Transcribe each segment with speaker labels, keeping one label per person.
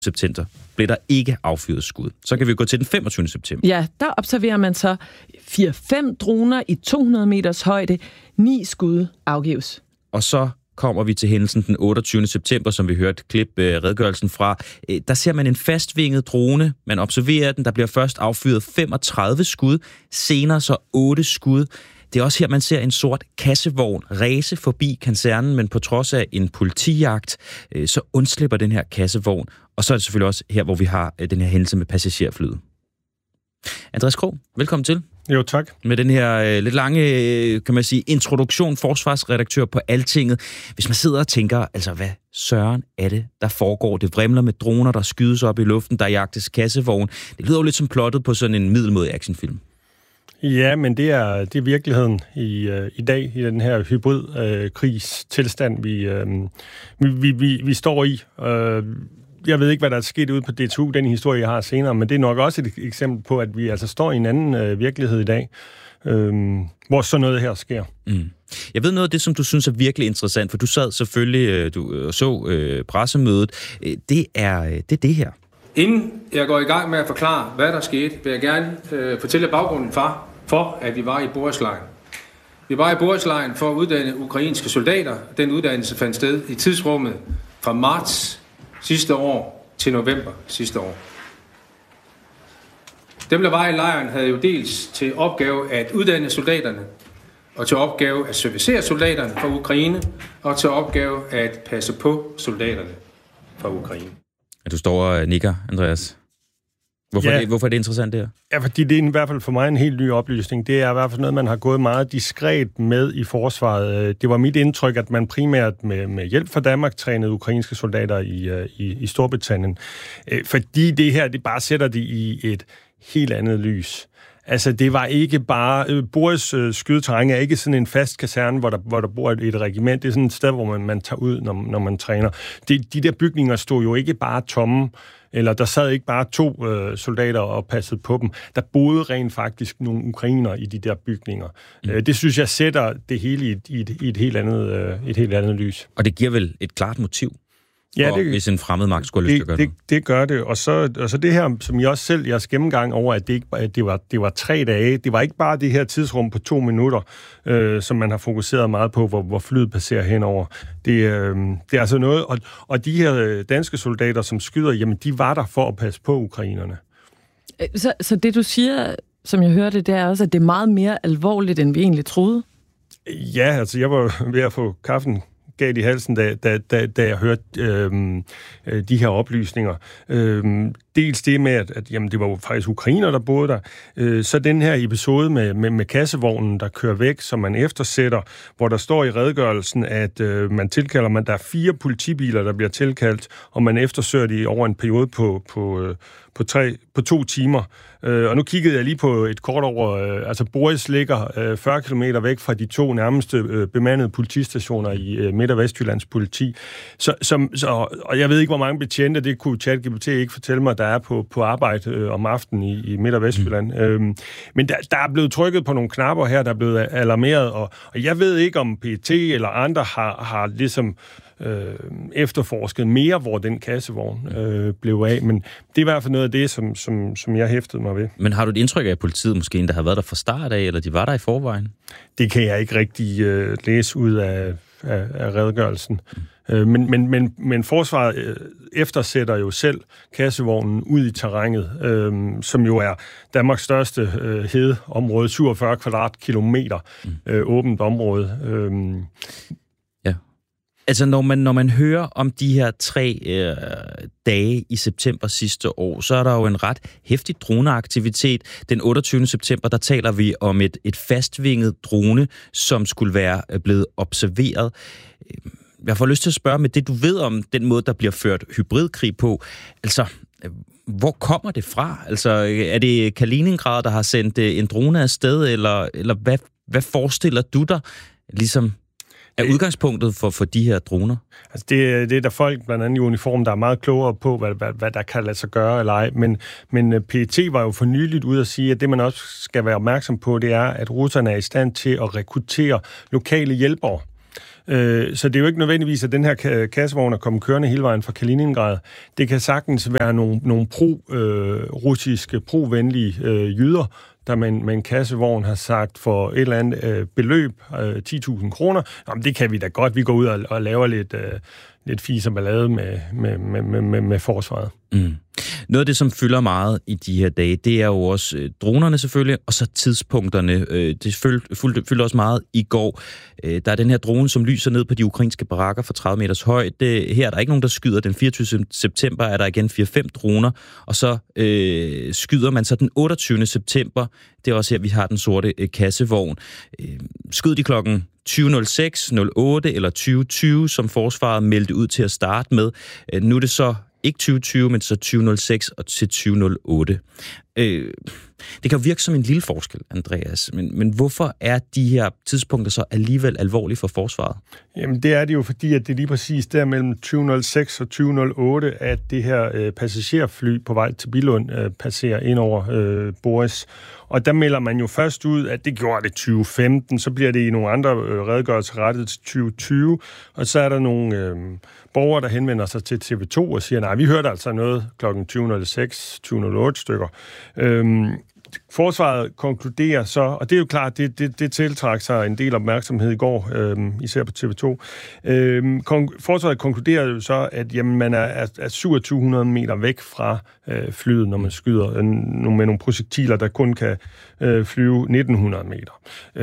Speaker 1: september blev der ikke affyret skud. Så kan vi gå til den 25. september.
Speaker 2: Ja, der observerer man så 4-5 droner i 200 meters højde. 9 skud afgives.
Speaker 1: Og så kommer vi til hændelsen den 28. september, som vi hørte redegørelsen fra. Der ser man en fastvinget drone. Man observerer den. Der bliver først affyret 35 skud. Senere så 8 skud. Det er også her, man ser en sort kassevogn ræse forbi kasernen, men på trods af en politijagt, så undslipper den her kassevogn. Og så er det selvfølgelig også her, hvor vi har den her hændelse med passagerflyet. Andreas Krog, velkommen til.
Speaker 3: Jo, tak.
Speaker 1: Med den her lidt lange, kan man sige, introduktion, forsvarsredaktør på Altinget. Hvis man sidder og tænker, altså hvad søren er det, der foregår? Det vrimler med droner, der skydes op i luften, der jagtes kassevogn. Det lyder jo lidt som plottet på sådan en middelmådig actionfilm.
Speaker 3: Ja, men det er virkeligheden i dag, i den her hybridkrigstilstand, vi står i. Jeg ved ikke, hvad der er sket ude på DTU, den historie, jeg har senere, men det er nok også et eksempel på, at vi altså står i en anden virkelighed i dag, hvor sådan noget her sker. Mm.
Speaker 1: Jeg ved noget af det, som du synes er virkelig interessant, for du sad selvfølgelig du så pressemødet. Det er det her.
Speaker 4: Inden jeg går i gang med at forklare, hvad der skete, vil jeg gerne fortælle baggrunden for, at vi var i Borislejren. Vi var i Borislejren for at uddanne ukrainske soldater. Den uddannelse fandt sted i tidsrummet fra marts sidste år til november sidste år. Dem, der var i lejren, havde jo dels til opgave at uddanne soldaterne, og til opgave at servicere soldaterne fra Ukraine, og til opgave at passe på soldaterne fra Ukraine.
Speaker 1: Du står og nikker, Andreas. Hvorfor er det interessant, det her?
Speaker 3: Ja, fordi det er i hvert fald for mig en helt ny oplysning. Det er i hvert fald noget, man har gået meget diskret med i forsvaret. Det var mit indtryk, at man primært med hjælp fra Danmark trænede ukrainske soldater i Storbritannien. Fordi det her, det bare sætter det i et helt andet lys. Altså, det var ikke bare... Boris skydeterræn er ikke sådan en fast kaserne, hvor der bor et regiment. Det er sådan et sted, hvor man tager ud, når man træner. De der bygninger stod jo ikke bare tomme, eller der sad ikke bare 2 soldater og passede på dem. Der boede rent faktisk nogle ukrainere i de der bygninger. Det synes jeg sætter det hele i et helt andet lys. Og
Speaker 1: det giver vel et klart motiv? Ja, hvis en fremmed magt skulle lyst til at gøre noget.
Speaker 3: Det gør det. Og så det her, som jeg også selv, jeres gennemgang over, at det var 3 dage. Det var ikke bare det her tidsrum på 2 minutter, som man har fokuseret meget på, hvor flyet passerer henover. Det er altså noget. Og de her danske soldater, som skyder, jamen de var der for at passe på ukrainerne.
Speaker 2: Så det du siger, som jeg hørte, det er også, at det er meget mere alvorligt, end vi egentlig troede?
Speaker 3: Ja, altså jeg var ved at få kaffen galt i halsen, da jeg hørte de her oplysninger. Dels det med, at jamen, det var jo faktisk ukrainer, der boede der. Så den her episode med kassevognen, der kører væk, som man eftersætter, hvor der står i redegørelsen, at man tilkalder, der er 4 politibiler, der bliver tilkaldt, og man eftersøger de over en periode på 2 timer. Og nu kiggede jeg lige på et kort over, altså Boris ligger 40 km væk fra de 2 nærmeste bemandede politistationer i Midt- og Vestjyllands politi. Og jeg ved ikke, hvor mange betjente, det kunne ChatGPT ikke fortælle mig, der er på arbejde om aftenen i Midt- og Vestjylland. Men der er blevet trykket på nogle knapper her, der er blevet alarmeret, og jeg ved ikke, om PET eller andre har ligesom efterforsket mere, hvor den kassevogn blev af, men det er i hvert fald noget af det, som jeg hæftede mig ved. Men
Speaker 1: har du et indtryk af, at politiet måske endda har været der fra start af, eller de var der i forvejen?
Speaker 3: Det kan jeg ikke rigtig læse ud af redegørelsen. Men forsvaret eftersætter jo selv kassevognen ud i terrænet, som jo er Danmarks største hedeområde, 47 kvadratkilometer åbent område.
Speaker 1: Altså, når man hører om de her 3 dage i september sidste år, så er der jo en ret heftig droneaktivitet. Den 28. september, der taler vi om et fastvinget drone, som skulle være blevet observeret. Jeg får lyst til at spørge med det, du ved om den måde, der bliver ført hybridkrig på. Altså, hvor kommer det fra? Altså, er det Kaliningrad, der har sendt en drone afsted, eller hvad forestiller du dig, ligesom er udgangspunktet for de her droner?
Speaker 3: Altså det er der folk, blandt andet i uniform, der er meget klogere på, hvad der kan lade sig gøre eller ej. Men PET var jo for nyligt ude at sige, at det man også skal være opmærksom på, det er, at russerne er i stand til at rekruttere lokale hjælpere. Så det er jo ikke nødvendigvis, at den her kassevogn er kommet kørende hele vejen fra Kaliningrad. Det kan sagtens være nogle pro-russiske, pro-venlige jyder, der med en kassevogn har sagt for et eller andet beløb, 10.000 kroner, jamen det kan vi da godt, vi går ud og laver lidt fis og ballade med forsvaret.
Speaker 1: Mm. Noget af det, som fylder meget i de her dage, det er jo også dronerne selvfølgelig, og så tidspunkterne. Det fylder også meget i går. Der er den her drone, som lyser ned på de ukrainske barakker for 30 meters højde. Her er der ikke nogen, der skyder. Den 24. september er der igen 4-5 droner, og så skyder man så den 28. september. Det er også her, vi har den sorte kassevogn. Skød de klokken 20.06, 08 eller 20.20, som forsvaret meldte ud til at starte med. Nu er det så ikke 2020, men så 2006 og til 2008. Det kan jo virke som en lille forskel, Andreas, men hvorfor er de her tidspunkter så alligevel alvorlige for forsvaret?
Speaker 3: Jamen det er det jo, fordi at det er lige præcis der mellem 2006 og 2008, at det her passagerfly på vej til Billund passerer ind over Boris. Og der melder man jo først ud, at det gjorde det 2015, så bliver det i nogle andre redegørelser rettet til 2020, og så er der nogle borgere, der henvender sig til TV2 og siger, nej, vi hørte altså noget klokken 20.06, 20.08 stykker. Forsvaret konkluderer så, og det er jo klart, det tiltrækker sig en del opmærksomhed i går, især på TV2. Forsvaret konkluderer jo så, at jamen, man er 2700 meter væk fra flyet, når man skyder med nogle projektiler, der kun kan flyve 1900 meter.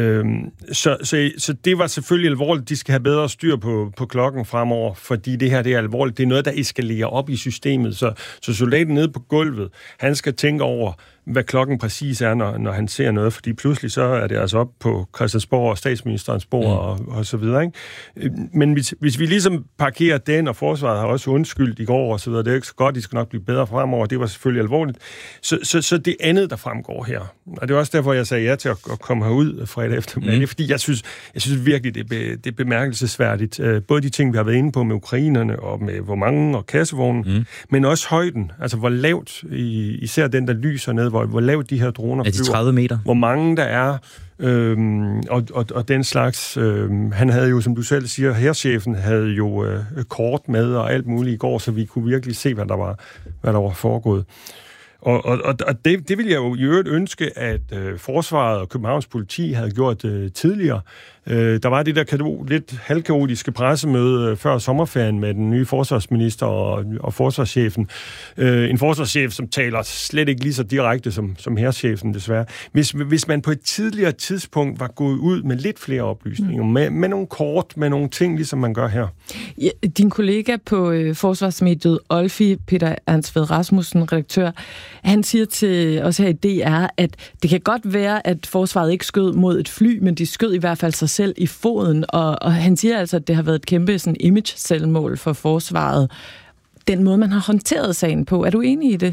Speaker 3: Så det var selvfølgelig alvorligt. De skal have bedre styr på klokken fremover, fordi det her det er alvorligt. Det er noget, der eskalerer op i systemet. Så soldaten nede på gulvet, han skal tænke over, hvad klokken præcis er, når han ser noget, fordi pludselig så er det altså op på Christiansborg og statsministerens bord og så videre, ikke? Men hvis vi ligesom parkerer den, og forsvaret har også undskyldt i går og så videre, det er ikke så godt, de skal nok blive bedre fremover, det var selvfølgelig alvorligt. Så det andet, der fremgår her, og det er også derfor, jeg sagde ja til at komme herud fredag eftermiddag, fordi jeg synes virkelig, det er bemærkelsesværdigt. Både de ting, vi har været inde på med ukrainerne, og med hvor mange og kassevognen, men også højden, altså hvor lavt, især den, der lyser ned, hvor lavt de her droner flyver.
Speaker 1: Er de 30 meter?
Speaker 3: Hvor mange der er, og den slags. Han havde jo, som du selv siger, hærchefen havde jo kort med og alt muligt i går, så vi kunne virkelig se, hvad der var foregået. Og det ville jeg jo i øvrigt ønske, at forsvaret og Københavns politi havde gjort tidligere. Der var det der lidt halvkaotiske pressemøde før sommerferien med den nye forsvarsminister og forsvarschefen. En forsvarschef, som taler slet ikke lige så direkte som hærchefen, desværre. Hvis man på et tidligere tidspunkt var gået ud med lidt flere oplysninger, med nogle kort, med nogle ting, ligesom man gør her.
Speaker 2: Ja, din kollega på forsvarsmediet Olfi, Peter Ansved Rasmussen, redaktør, han siger til os her i DR, at det kan godt være, at forsvaret ikke skød mod et fly, men de skød i hvert fald sig selv i foden, og han siger altså, at det har været et kæmpe sådan, image-selvmål for forsvaret. Den måde, man har håndteret sagen på, er du enig i det?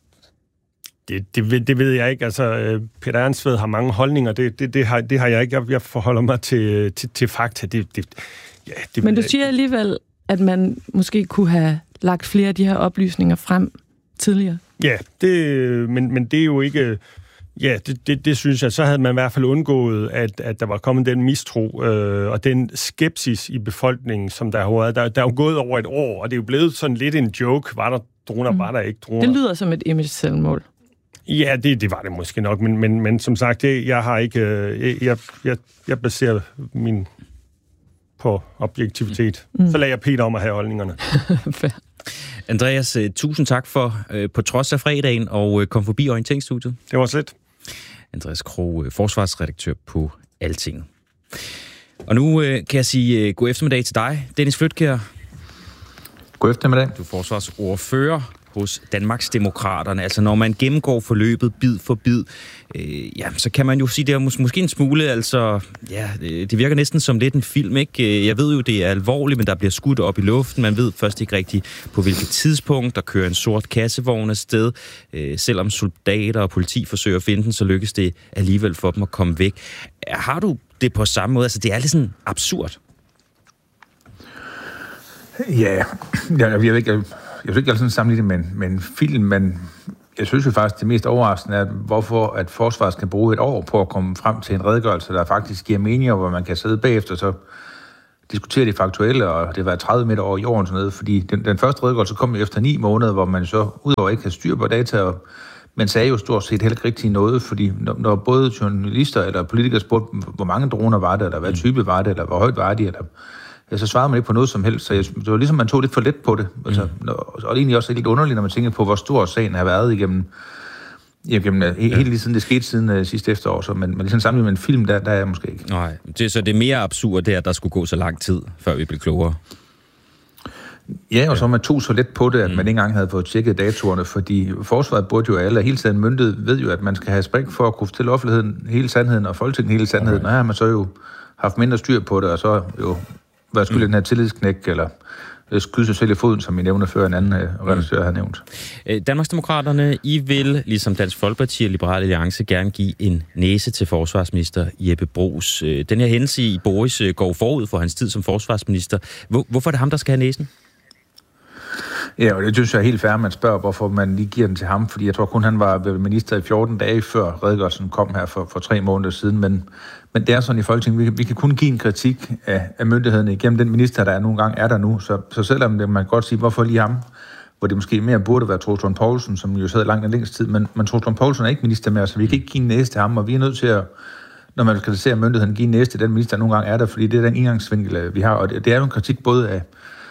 Speaker 3: Det ved jeg ikke. Altså, Peter Ansved har mange holdninger. Det har jeg ikke. Jeg forholder mig til fakta.
Speaker 2: Men du siger alligevel, at man måske kunne have lagt flere af de her oplysninger frem tidligere?
Speaker 3: Ja, men det er jo ikke... Ja, det synes jeg. Så havde man i hvert fald undgået, at der var kommet den mistro og den skepsis i befolkningen, som der har været. Der er jo gået over et år, og det er jo blevet sådan lidt en joke. Var der droner, var der ikke droner?
Speaker 2: Det lyder som et image-selvmål.
Speaker 3: Ja, det var det måske nok, men som sagt, jeg har ikke... Jeg baserer min på objektivitet. Så lader jeg Peter om at have holdningerne.
Speaker 1: Andreas, tusind tak for på trods af fredagen og kom forbi Orienteringsstudiet.
Speaker 3: Det var slet.
Speaker 1: Andreas Krog, forsvarsredaktør på Altinget. Og nu kan jeg sige god eftermiddag til dig, Dennis Flydtkjær.
Speaker 5: God eftermiddag.
Speaker 1: Du er forsvarsordfører hos Danmarksdemokraterne. Altså når man gennemgår forløbet bid for bid, så kan man jo sige, det er måske en smule, altså, ja, det virker næsten som lidt en film, ikke? Jeg ved jo, det er alvorligt, men der bliver skudt op i luften. Man ved først ikke rigtigt, på hvilket tidspunkt der kører en sort kassevogn afsted. Selvom soldater og politi forsøger at finde den, så lykkes det alligevel for dem at komme væk. Har du det på samme måde? Altså, det er lidt sådan absurd.
Speaker 5: Ja, jeg ved ikke... Jeg vil ikke sådan sammenligne det med en film, men jeg synes jo faktisk, det mest overraskende er, hvorfor at forsvaret skal bruge et år på at komme frem til en redegørelse, der faktisk giver mening, hvor man kan sidde bagefter så diskutere det faktuelle, og det var 30 meter over jorden og sådan noget, fordi den første redegørelse kom jo efter 9 måneder, hvor man så udover ikke havde styr på data, men sagde jo stort set heller ikke rigtig noget, fordi når både journalister eller politikere spurgte, hvor mange droner var det, eller hvad type var det, eller hvor højt var de, eller så svarede man ikke på noget som helst, så det var ligesom, man tog lidt for let på det. Altså, og det er egentlig også lidt underligt, når man tænker på, hvor stor sagen har været igennem helt lige siden det skete siden sidste efterår, så men ligesom sammenlignet med en film, der er jeg måske ikke.
Speaker 1: Nej, så det er mere absurd, det at der skulle gå så lang tid, før vi blev klogere.
Speaker 5: Ja, og så man tog så let på det, at man ikke engang havde fået tjekket datorerne, fordi forsvaret burde jo alle hele tiden myndighed ved jo, at man skal have respekt for at kunne fortælle offentligheden hele sandheden, og Folketinget hele sandheden. Og her har man så jo haft mindre styr på det, og så jo været skyld den her tillidsknæk, eller skyde sig selv i foden, som I nævner før en anden redaktør har nævnt.
Speaker 1: Danmarksdemokraterne, I vil, ligesom Dansk Folkeparti og Liberal Alliance, gerne give en næse til forsvarsminister Jeppe Bruus. Den her hændelse i Boris går forud for hans tid som forsvarsminister. Hvorfor er det ham, der skal have næsen?
Speaker 5: Ja, og det synes jeg er helt fair, at man spørger, hvorfor man lige giver den til ham, fordi jeg tror kun, han var minister i 14 dage før redegørelsen kom her for 3 måneder siden, men det er sådan i Folketinget, vi kan kun give en kritik af myndighederne igennem den minister, der nogle gange er der nu, så selvom man kan godt sige, hvorfor lige ham, hvor det måske mere burde være Troels Lund Poulsen, som jo sad langt den længste tid, men Troels Lund Poulsen er ikke minister mere, så vi kan ikke give en næse til ham, og vi er nødt til at, når man kritiserer myndigheden, give en næse til den minister, der nogle gange er der, fordi det er den indgangsvinkel, vi har, og det er jo en kritik både af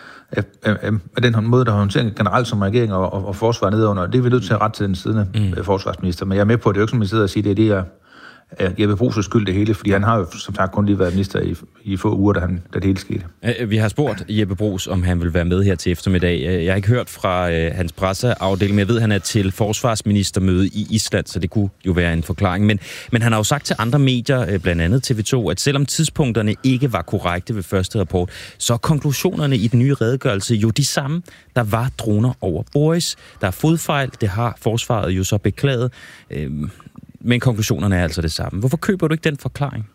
Speaker 5: den måde, der håndterer generelt som regering og forsvar nedenunder. Det er vi nødt til at rette til den siddende forsvarsminister. Men jeg er med på, at det er jo ikke som, at sidder og siger, det er Jeppe Bruus' skyld det hele, fordi han har jo som sagt kun lige været minister i få uger, da det hele skete.
Speaker 1: Vi har spurgt Jeppe Bruus, om han vil være med her til eftermiddag. Jeg har ikke hørt fra hans presseafdeling, men jeg ved, at han er til forsvarsministermøde i Island, så det kunne jo være en forklaring. Men han har jo sagt til andre medier, blandt andet TV2, at selvom tidspunkterne ikke var korrekte ved første rapport, så er konklusionerne i den nye redegørelse jo de samme. Der var droner over Boris. Der er fodfejl, det har forsvaret jo så beklaget. Men konklusionerne er altså det samme. Hvorfor køber du ikke den forklaring?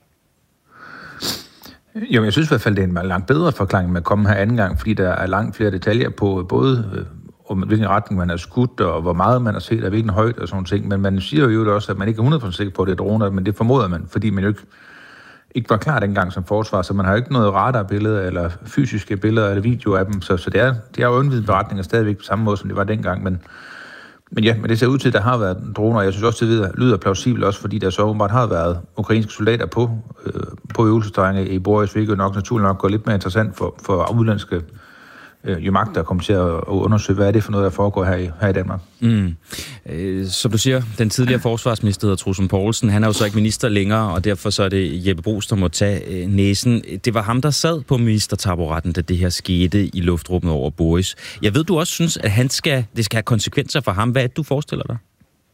Speaker 5: Jo, jeg synes i hvert fald, det er en langt bedre forklaring med at komme her anden gang, fordi der er langt flere detaljer på, både om hvilken retning man har skudt, og hvor meget man har set, og hvilken højde og sådan ting. Men man siger jo også, at man ikke er 100% sikker på, at det er droner, men det formoder man, fordi man jo ikke var klar dengang som forsvar, så man har jo ikke noget radarbilleder, eller fysiske billeder, eller video af dem. Så det er jo undvidende beretninger stadigvæk på samme måde, som det var dengang, men det ser ud til, at der har været droner, og jeg synes også, det lyder plausibelt også, fordi der så åbenbart har været ukrainske soldater på øvelsesterrænet i Boris, hvilket nok naturligt nok går lidt mere interessant for udlandske magter at komme til at undersøge, hvad er det for noget, der foregår her i Danmark.
Speaker 1: Som du siger, den tidligere forsvarsminister hedder Troels Lund Poulsen, han er jo så ikke minister længere, og derfor så er det Jeppe Bruus, der må tage næsen. Det var ham, der sad på ministertaburetten, da det her skete i luftrummet over Boris. Jeg ved, du også synes, at det skal have konsekvenser for ham. Hvad er det, du forestiller dig?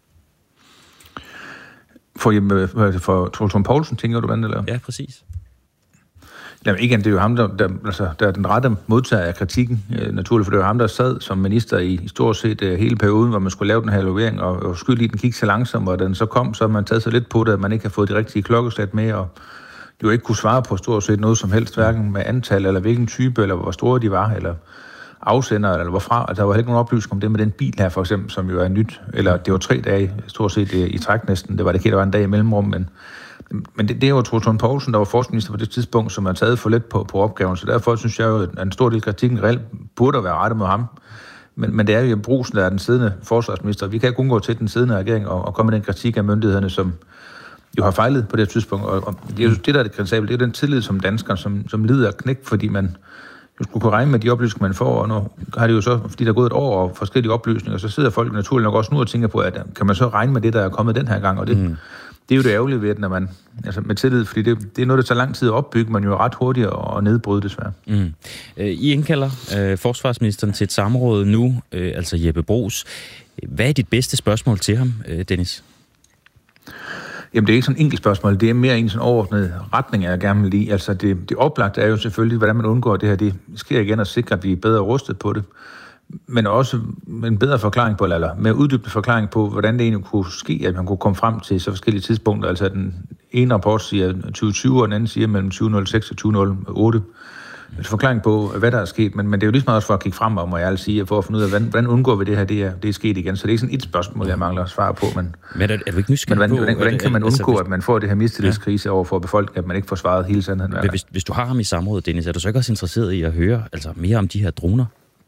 Speaker 5: For Troels Lund Poulsen, tænker du, eller?
Speaker 1: Ja, præcis.
Speaker 5: Jamen igen, det er jo ham, der er den rette modtager af kritikken, naturligt, for det er jo ham, der sad som minister i stort set hele perioden, hvor man skulle lave den her evaluering, og skyld i den gik så langsomt, og den så kom, så har man taget sig lidt på det, at man ikke har fået de rigtige klokkeslæt med, og jo ikke kunne svare på stort set noget som helst, hverken med antal, eller hvilken type, eller hvor store de var, eller afsender, eller hvorfra. Altså, der var ikke nogen oplysning om det med den bil her, for eksempel, som jo er nyt, eller det var 3 dage, stort set i træk næsten, det var det ikke, der var en dag i mellemrum, men det er jo Troels Lund Poulsen, der var forsvarsminister på det tidspunkt, som har taget for lidt på opgaven, så derfor synes jeg jo, at en stor del af kritikken reelt burde være rettet mod ham. Men det er jo Jeppe Bruus, der er den siddende forsvarsminister. Vi kan ikke undgå til den siddende regering og komme med den kritik af myndighederne, som jo har fejlet på det tidspunkt. Og det er jo det, der er det kritisable. Det er jo den tillid som danskere, som lider af knæk, fordi man jo skulle kunne regne med de oplysninger, man får, og nu har det jo så, fordi der er gået et år og forskellige oplysninger, så sidder folk naturligt nok også nu og tænker på, at kan man så regne med det, der er kommet den her gang, og det er jo det ærgerlige ved, når man, altså med tillid, fordi det er noget, der tager lang tid at opbygge, man jo ret hurtigt og nedbryde, desværre.
Speaker 1: I indkalder forsvarsministeren til et samråd nu, altså Jeppe Bruus. Hvad er dit bedste spørgsmål til ham, Dennis?
Speaker 5: Jamen, det er ikke sådan et enkelt spørgsmål. Det er mere en sådan overordnet retning, jeg gerne vil lide. Altså, det oplagte er jo selvfølgelig, hvordan man undgår det her. Det sker igen at sikre, at vi er bedre rustet på det. Men også en bedre forklaring på, eller mere uddybende forklaring på, hvordan det egentlig kunne ske, at man kunne komme frem til så forskellige tidspunkter. Altså, den ene rapport siger 2020, og den anden siger mellem 2006 og 2008. forklaring på, hvad der er sket, men det er jo ligesom også for at kigge frem om, og jeg vil sige, for at finde ud af, hvordan undgår vi det her, det er sket igen. Så det er ikke sådan et spørgsmål, jeg mangler at svare på. Men
Speaker 1: er du ikke nysgerrig
Speaker 5: på? Hvordan kan man undgå, at man får det her mistillidskrise over for befolkningen, at man ikke får svaret hele sandheden?
Speaker 1: Hvis du har ham i samrådet, Dennis, er du så ikke også interesseret i at høre mere om de her droner?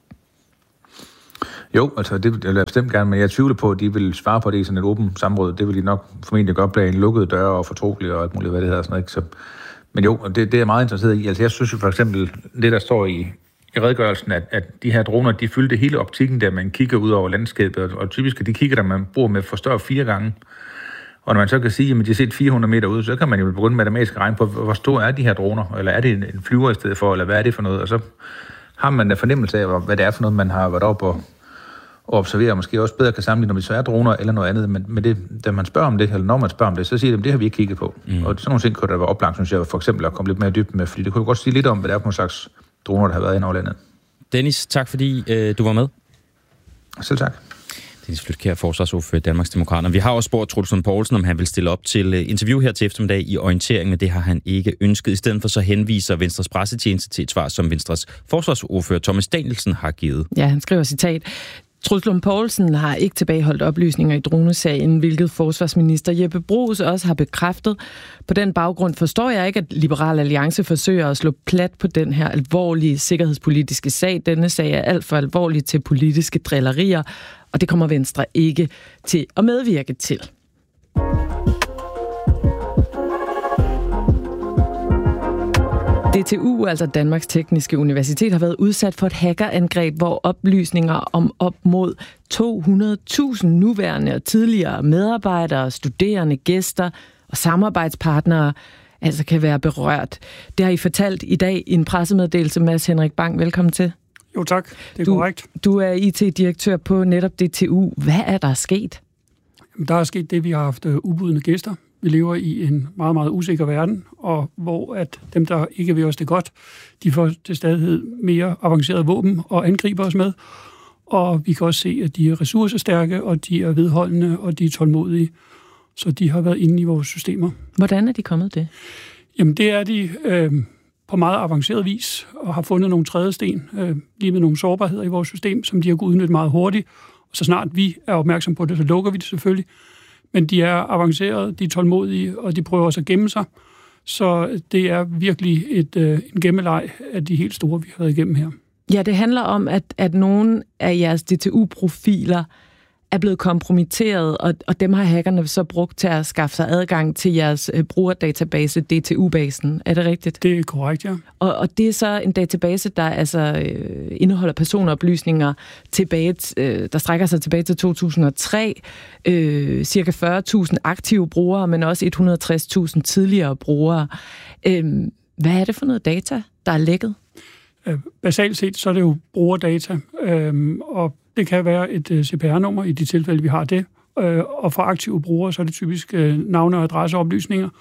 Speaker 5: Jo, altså det vil jeg bestemt gerne, men jeg tvivler på, at de vil svare på det i sådan et åbent samråd. Det vil de nok formentlig godt blive en lukket dør og fortrolig og alt muligt, hvad det hedder. Sådan noget, ikke? Så, men jo, det er jeg meget interesseret i. Altså jeg synes jo for eksempel, det der står i redegørelsen, at de her droner, de fyldte hele optikken, der man kigger ud over landskabet, og typisk de kigger, der man bruger med forstørre 4 gange. Og når man så kan sige, at de har set 400 meter ud, så kan man jo begynde matematisk at regne på, hvor store er de her droner, eller er det en flyver i stedet for, eller hvad er det for noget? Og så har man en fornemmelse af, hvad det er for noget, man har været op og observere, måske også bedre kan sammenligne, om det så er droner eller noget andet, men det, da man spørger om det, eller når man spørger om det, så siger de, at det har vi ikke kigget på. Og sådan nogle ting kunne der være oplagt, synes jeg, for eksempel at komme lidt mere dybt med, fordi det kunne jo godt sige lidt om, hvad det er på en slags droner, der har været ind over landet.
Speaker 1: Dennis, tak fordi du var med.
Speaker 5: Selv tak.
Speaker 1: Dennis Flydtkjær, forsvarsordfører i Danmarksdemokraterne. Vi har også spurgt Troels Lund Poulsen, om han vil stille op til interview her til eftermiddag i orienteringen, men det har han ikke ønsket. I stedet for så henviser Venstres pressetjeneste til et svar, som Venstres forsvarsordfører Thomas Danielsen har givet.
Speaker 2: Ja, han skriver citat: Troels Lund Poulsen har ikke tilbageholdt oplysninger i dronesagen, hvilket forsvarsminister Jeppe Bruus også har bekræftet. På den baggrund forstår jeg ikke, at Liberal Alliance forsøger at slå plat på den her alvorlige sikkerhedspolitiske sag. Denne sag er alt for alvorlig til politiske drillerier, og det kommer Venstre ikke til at medvirke til. DTU, altså Danmarks Tekniske Universitet, har været udsat for et hackerangreb, hvor oplysninger om op mod 200.000 nuværende og tidligere medarbejdere, studerende, gæster og samarbejdspartnere altså kan være berørt. Det har I fortalt i dag i en pressemeddelelse. Mads Henrik Bang, velkommen til.
Speaker 6: Jo tak, det er korrekt.
Speaker 2: Du er IT-direktør på netop DTU. Hvad er der sket?
Speaker 6: Der er sket det, vi har haft ubudne gæster. Vi lever i en meget, meget usikker verden, og hvor at dem, der ikke vil os det godt, de får til stadighed mere avancerede våben og angriber os med. Og vi kan også se, at de er ressourcestærke, og de er vedholdende, og de er tålmodige. Så de har været inde i vores systemer.
Speaker 2: Hvordan er de kommet det?
Speaker 6: Jamen det er de på meget avanceret vis, og har fundet nogle trædesten, lige med nogle sårbarheder i vores system, som de har kunnet udnytte meget hurtigt. Og så snart vi er opmærksom på det, så lukker vi det selvfølgelig. Men de er avancerede, de er tålmodige, og de prøver også at gemme sig. Så det er virkelig en gemmeleg af de helt store, vi har været igennem her.
Speaker 2: Ja, det handler om, at nogle af jeres DTU-profiler er blevet kompromitteret, og dem har hackerne så brugt til at skaffe sig adgang til jeres brugerdatabase, DTU-basen. Er det rigtigt?
Speaker 6: Det er korrekt, ja.
Speaker 2: Og det er så en database, der altså indeholder personoplysninger tilbage, der strækker sig tilbage til 2003. Cirka 40.000 aktive brugere, men også 160.000 tidligere brugere. Hvad er det for noget data, der er lækket?
Speaker 6: Basalt set, så er det jo brugerdata, og det kan være et CPR-nummer i de tilfælde, vi har det. Og for aktive brugere, så er det typisk navne- og adresseoplysninger.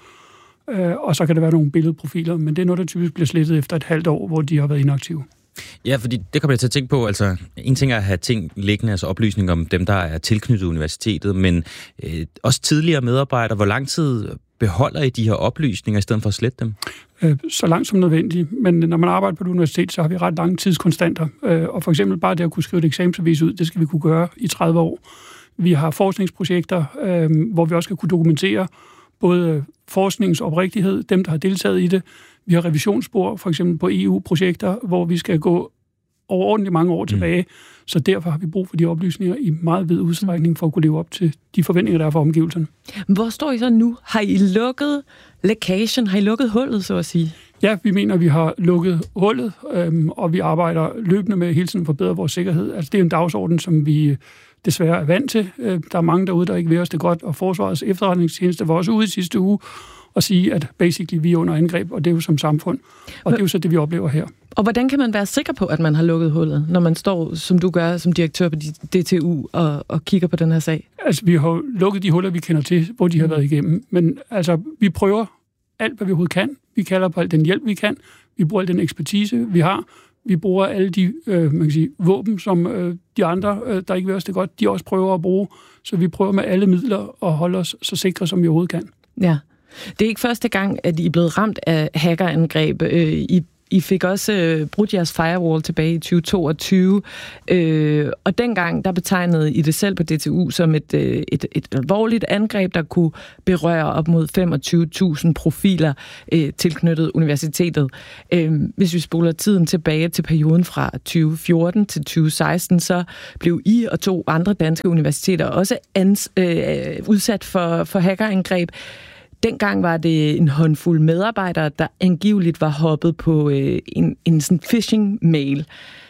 Speaker 6: Og så kan det være nogle billedprofiler, men det er noget, der typisk bliver slettet efter et halvt år, hvor de har været inaktive.
Speaker 1: Ja, fordi det kommer jeg til at tænke på. Altså, en ting er at have ting liggende, altså oplysninger om dem, der er tilknyttet universitetet, men også tidligere medarbejdere. Hvor lang tid beholder I de her oplysninger, i stedet for at slette dem?
Speaker 6: Så langt som nødvendigt. Men når man arbejder på et universitet, så har vi ret lange tidskonstanter. Og for eksempel bare det at kunne skrive et eksamensbevis ud, det skal vi kunne gøre i 30 år. Vi har forskningsprojekter, hvor vi også skal kunne dokumentere både forskningens oprigtighed, dem, der har deltaget i det. Vi har revisionsspor, for eksempel på EU-projekter, hvor vi skal gå overordentligt mange år tilbage. Så derfor har vi brug for de oplysninger i meget vid udstrækning for at kunne leve op til de forventninger, der er for omgivelserne.
Speaker 2: Hvor står I så nu? Har I lukket lækagen? Har I lukket hullet, så at sige?
Speaker 6: Ja, vi mener, at vi har lukket hullet, og vi arbejder løbende med hele tiden at forbedre vores sikkerhed. Altså, det er en dagsorden, som vi desværre er vant til. Der er mange derude, der ikke vil os det godt, og Forsvarets efterretningstjeneste var også ude i sidste uge og sige, at basically vi er under angreb, og det er jo som samfund. Og det er jo så det, vi oplever her.
Speaker 2: Og hvordan kan man være sikker på, at man har lukket hullet, når man står, som du gør, som direktør på DTU og kigger på den her sag?
Speaker 6: Altså, vi har lukket de huller, vi kender til, hvor de har været igennem. Men altså, vi prøver alt, hvad vi overhovedet kan. Vi kalder på al den hjælp, vi kan. Vi bruger al den ekspertise, vi har. Vi bruger alle de våben, som de andre, der ikke vil os det godt, de også prøver at bruge. Så vi prøver med alle midler at holde os så sikre, som vi overhovedet kan.
Speaker 2: Ja. Det er ikke første gang, at I er blevet ramt af hackerangreb. I I fik også brudt jeres firewall tilbage i 2022, og dengang der betegnede I det selv på DTU som et alvorligt angreb, der kunne berøre op mod 25.000 profiler tilknyttet universitetet. Hvis vi spoler tiden tilbage til perioden fra 2014 til 2016, så blev I og 2 andre danske universiteter også udsat for hackerangreb. Dengang var det en håndfuld medarbejdere, der angiveligt var hoppet på en sådan phishing-mail.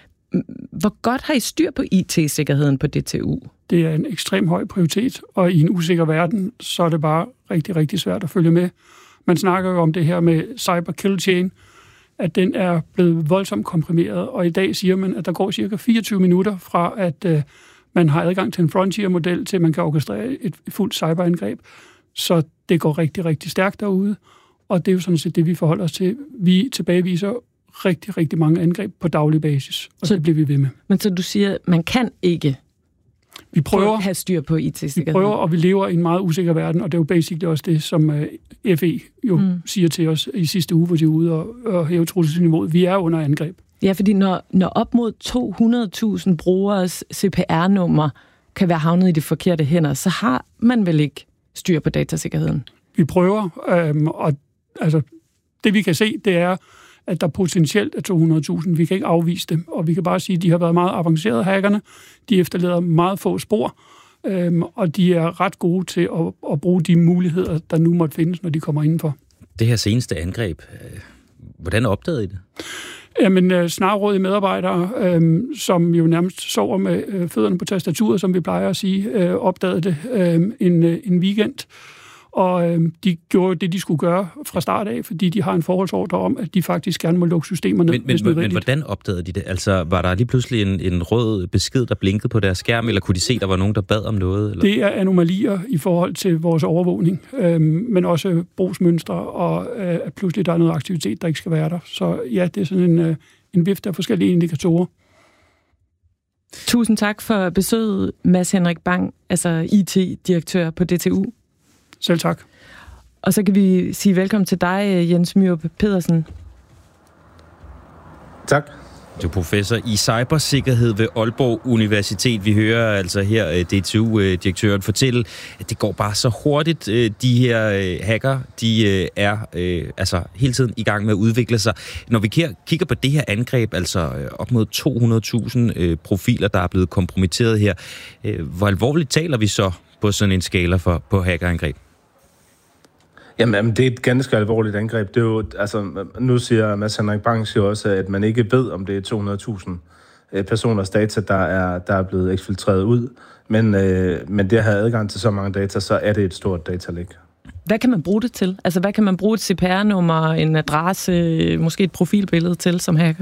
Speaker 2: Hvor godt har I styr på IT-sikkerheden på DTU?
Speaker 6: Det er en ekstrem høj prioritet, og i en usikker verden, så er det bare rigtig, rigtig svært at følge med. Man snakker jo om det her med cyber kill chain, at den er blevet voldsomt komprimeret, og i dag siger man, at der går cirka 24 minutter fra, at man har adgang til en frontier-model, til man kan orkestrere et fuldt cyberangreb. Så det går rigtig, rigtig stærkt derude, og det er jo sådan set det, vi forholder os til. Vi tilbageviser rigtig, rigtig mange angreb på daglig basis, og så det bliver vi ved med.
Speaker 2: Men så du siger, at man kan ikke have styr på IT-sikkerheden?
Speaker 6: Vi prøver, og vi lever i en meget usikker verden, og det er jo basically også det, som FE jo siger til os i sidste uge, hvor de er ude og hæve trusselsniveauet. Vi er under angreb.
Speaker 2: Ja, fordi når op mod 200.000 brugeres CPR-nummer kan være havnet i de forkerte hænder, så har man vel ikke styr på datasikkerheden?
Speaker 6: Vi prøver, og altså, det vi kan se, det er, at der potentielt er 200.000. Vi kan ikke afvise det, og vi kan bare sige, at de har været meget avancerede, hackerne. De efterlader meget få spor, og de er ret gode til at bruge de muligheder, der nu måtte findes, når de kommer indenfor.
Speaker 1: Det her seneste angreb, hvordan opdagede I det?
Speaker 6: Jamen, snarrådige medarbejdere, som jo nærmest sover med fødderne på tastaturet, som vi plejer at sige, opdagede det en weekend. Og de gjorde det, de skulle gøre fra start af, fordi de har en forholdsordre om, at de faktisk gerne må lukke systemerne, hvis nødvendigt.
Speaker 1: Men hvordan opdagede de det? Altså, var der lige pludselig en rød besked, der blinkede på deres skærm, eller kunne de se, der var nogen, der bad om noget? Eller?
Speaker 6: Det er anomalier i forhold til vores overvågning, men også brugsmønstre, og at pludselig der er noget aktivitet, der ikke skal være der. Så ja, det er sådan en vifte af forskellige indikatorer.
Speaker 2: Tusind tak for besøget, Mads Henrik Bang, altså IT-direktør på DTU.
Speaker 6: Selv tak.
Speaker 2: Og så kan vi sige velkommen til dig, Jens Myrup Pedersen.
Speaker 5: Tak.
Speaker 1: Du er professor i cybersikkerhed ved Aalborg Universitet. Vi hører altså her DTU-direktøren fortælle, at det går bare så hurtigt. De her hacker, de er altså hele tiden i gang med at udvikle sig. Når vi kigger på det her angreb, altså op mod 200.000 profiler, der er blevet kompromitteret her, hvor alvorligt taler vi så på sådan en skala på hackerangreb?
Speaker 5: Jamen, det er et ganske alvorligt angreb. Det er jo, altså, nu siger Mads Henrik Bang jo også, at man ikke ved, om det er 200.000 personers data, der er blevet eksfiltreret ud. Men det at have adgang til så mange data, så er det et stort datalæk.
Speaker 2: Hvad kan man bruge det til? Altså, hvad kan man bruge et CPR-nummer, en adresse, måske et profilbillede til som hacker?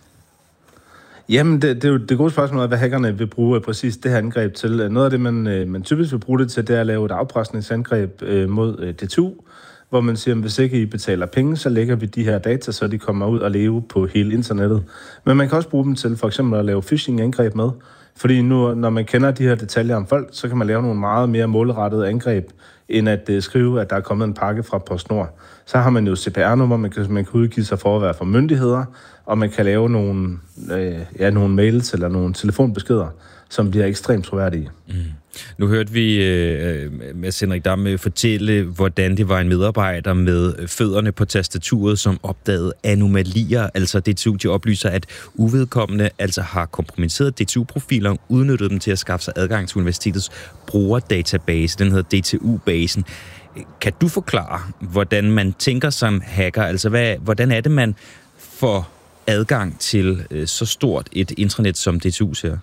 Speaker 5: Jamen, det er jo det gode spørgsmål, hvad hackerne vil bruge præcis det her angreb til. Noget af det, man typisk vil bruge det til, det er at lave et afpresningsangreb mod DTU, hvor man siger, at hvis ikke I betaler penge, så lægger vi de her data, så de kommer ud og leve på hele internettet. Men man kan også bruge dem til for eksempel at lave phishing-angreb med, fordi nu, når man kender de her detaljer om folk, så kan man lave nogle meget mere målrettede angreb, end at skrive, at der er kommet en pakke fra PostNord. Så har man jo CPR-nummer, man kan udgive sig for at være fra myndigheder, og man kan lave nogle mails eller nogle telefonbeskeder, som bliver ekstremt troværdige. Mm.
Speaker 1: Nu hørte vi Mads Henrik Dam fortælle, hvordan det var en medarbejder med fødderne på tastaturet, som opdagede anomalier. Altså DTU, de oplyser, at uvedkommende altså har kompromitteret DTU-profiler, udnyttet dem til at skaffe sig adgang til universitetets brugerdatabase. Den hedder DTU-basen. Kan du forklare, hvordan man tænker som hacker? Altså, hvordan er det, man får adgang til så stort et intranet, som DTU ser?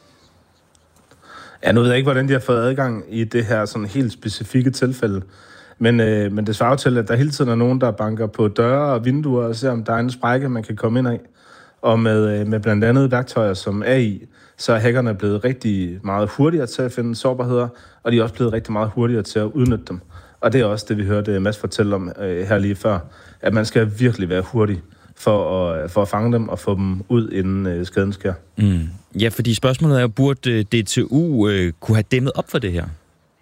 Speaker 5: Ja, nu ved jeg ikke, hvordan de har fået adgang i det her sådan helt specifikke tilfælde. Men det svarer til, at der hele tiden er nogen, der banker på døre og vinduer og ser, om der er en sprække, man kan komme ind af. Og med blandt andet værktøjer som AI, så er hackerne blevet rigtig meget hurtigere til at finde sårbarheder, og de er også blevet rigtig meget hurtigere til at udnytte dem. Og det er også det, vi hørte Mads fortælle om her lige før, at man skal virkelig være hurtig for at fange dem og få dem ud, inden skaden sker. Mm.
Speaker 1: Ja, fordi spørgsmålet er, burde DTU kunne have dæmmet op for det her?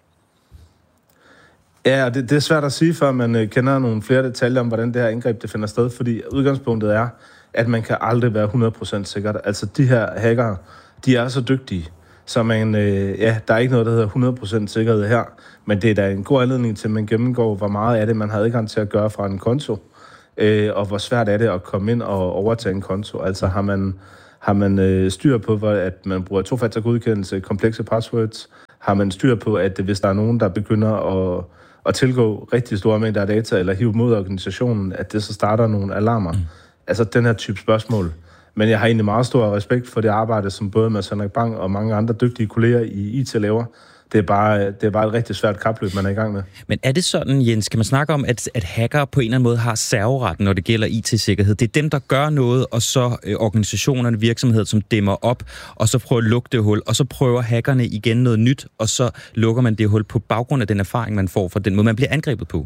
Speaker 5: Ja, det er svært at sige, før man kender nogle flere detaljer om, hvordan det her angreb det finder sted, fordi udgangspunktet er,
Speaker 7: at man kan aldrig være 100% sikkert. Altså, de her hackere, de er så dygtige, så man, der er ikke noget, der hedder 100% sikkerhed her, men det er da en god anledning til, at man gennemgår, hvor meget af det, man har adgang til at gøre fra en konto, og hvor svært er det at komme ind og overtage en konto. Altså, har man styr på, at man bruger tofaktorgodkendelse, komplekse passwords? Har man styr på, at hvis der er nogen, der begynder at tilgå rigtig store mængder af data, eller hive mod organisationen, at det så starter nogle alarmer? Altså, den her type spørgsmål. Men jeg har egentlig meget stor respekt for det arbejde, som både Mads Henrik Bang og mange andre dygtige kolleger i IT laver. Det er bare et rigtig svært kapløb, man er i gang med.
Speaker 1: Men er det sådan, Jens, kan man snakke om, at hackere på en eller anden måde har serveretten, når det gælder IT-sikkerhed? Det er dem, der gør noget, og så organisationerne, virksomheder, som dæmmer op, og så prøver at lukke det hul, og så prøver hackerne igen noget nyt, og så lukker man det hul på baggrund af den erfaring, man får fra den måde, man bliver angrebet på.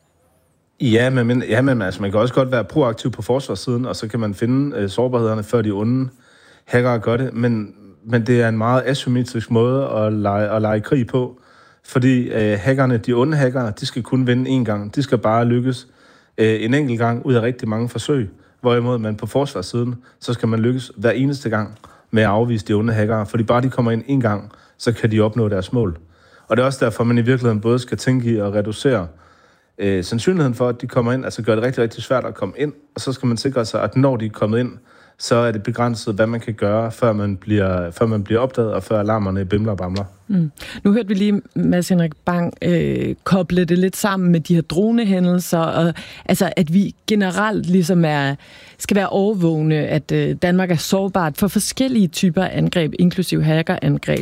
Speaker 7: Ja, men altså, man kan også godt være proaktiv på forsvarssiden, og så kan man finde sårbarhederne, før de onde hackere gør det, men det er en meget asymmetrisk måde at lege krig på, fordi hackerne, de onde hackere, de skal kun vinde én gang. De skal bare lykkes en enkelt gang ud af rigtig mange forsøg, hvorimod man på forsvarssiden, så skal man lykkes hver eneste gang med at afvise de onde hackere, fordi bare de kommer ind en gang, så kan de opnå deres mål. Og det er også derfor, man i virkeligheden både skal tænke i at reducere sandsynligheden for, at de kommer ind, altså gør det rigtig, rigtig svært at komme ind, og så skal man sikre sig, at når de er kommet ind, så er det begrænset, hvad man kan gøre, før man bliver opdaget, og før alarmerne bimler og bamler.
Speaker 2: Nu hørte vi lige Mads Henrik Bang koble det lidt sammen med de her dronehændelser, og altså, at vi generelt ligesom skal være overvågne, at Danmark er sårbart for forskellige typer af angreb, inklusive hackerangreb.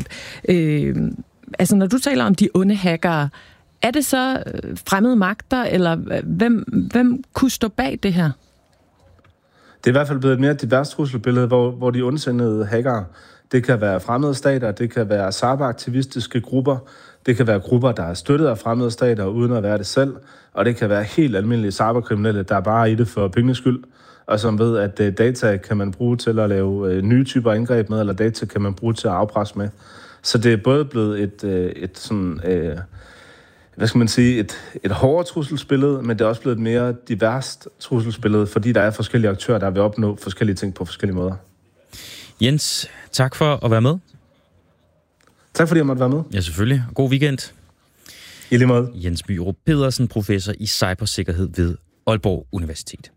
Speaker 2: Altså, når du taler om de onde hackere, er det så fremmede magter, eller hvem kunne stå bag det her?
Speaker 7: Det er i hvert fald blevet et mere divers trusselbillede, hvor de ondsindede hackere, det kan være fremmede stater, det kan være cyberaktivistiske grupper, det kan være grupper, der er støttet af fremmede stater uden at være det selv, og det kan være helt almindelige cyberkriminelle, der er bare i det for penges skyld, og som ved, at data kan man bruge til at lave nye typer angreb med, eller data kan man bruge til at afpresse med. Så det er både blevet et sådan... hvad skal man sige, et hårdere trusselsbillede, men det er også blevet et mere diverst trusselsbillede, fordi der er forskellige aktører, der vil opnå forskellige ting på forskellige måder.
Speaker 1: Jens, tak for at være med.
Speaker 7: Tak fordi jeg måtte være med.
Speaker 1: Ja, selvfølgelig. God weekend.
Speaker 7: I lige måde.
Speaker 1: Jens Myrup Pedersen, professor i cybersikkerhed ved Aalborg Universitet.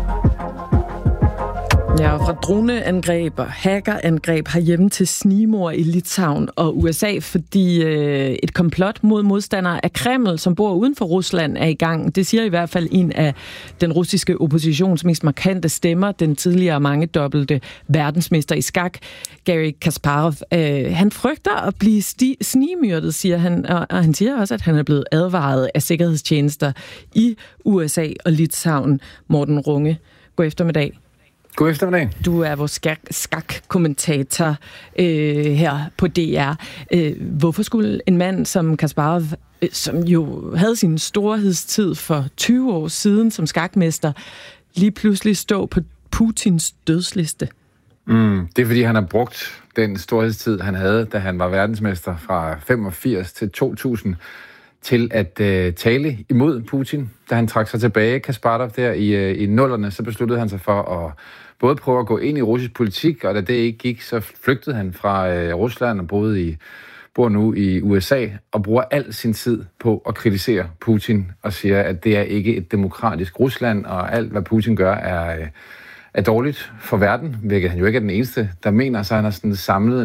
Speaker 2: Ja, fra droneangreb og hackerangreb herhjemme til snigmord i Litauen og USA, fordi et komplot mod modstandere af Kreml, som bor uden for Rusland, er i gang. Det siger i hvert fald en af den russiske oppositions mest markante stemmer, den tidligere mangedobbelte verdensmester i skak, Garry Kasparov. Han frygter at blive snigmyrdet, siger han, og han siger også, at han er blevet advaret af sikkerhedstjenester i USA og Litauen. Morten Runge, god eftermiddag.
Speaker 8: God eftermiddag.
Speaker 2: Du er vores skak-kommentator her på DR. Hvorfor skulle en mand som Kasparov, som jo havde sin storhedstid for 20 år siden som skakmester, lige pludselig stå på Putins dødsliste?
Speaker 8: Det er, fordi han har brugt den storhedstid, han havde, da han var verdensmester fra 85 til 2000, til at tale imod Putin. Da han trak sig tilbage, Kasparov, der i nullerne, så besluttede han sig for at både prøve at gå ind i russisk politik, og da det ikke gik, så flygtede han fra Rusland og bor nu i USA, og bruger al sin tid på at kritisere Putin, og siger, at det er ikke et demokratisk Rusland, og alt, hvad Putin gør, er dårligt for verden, hvilket han jo ikke er den eneste, der mener, så han har sådan samlet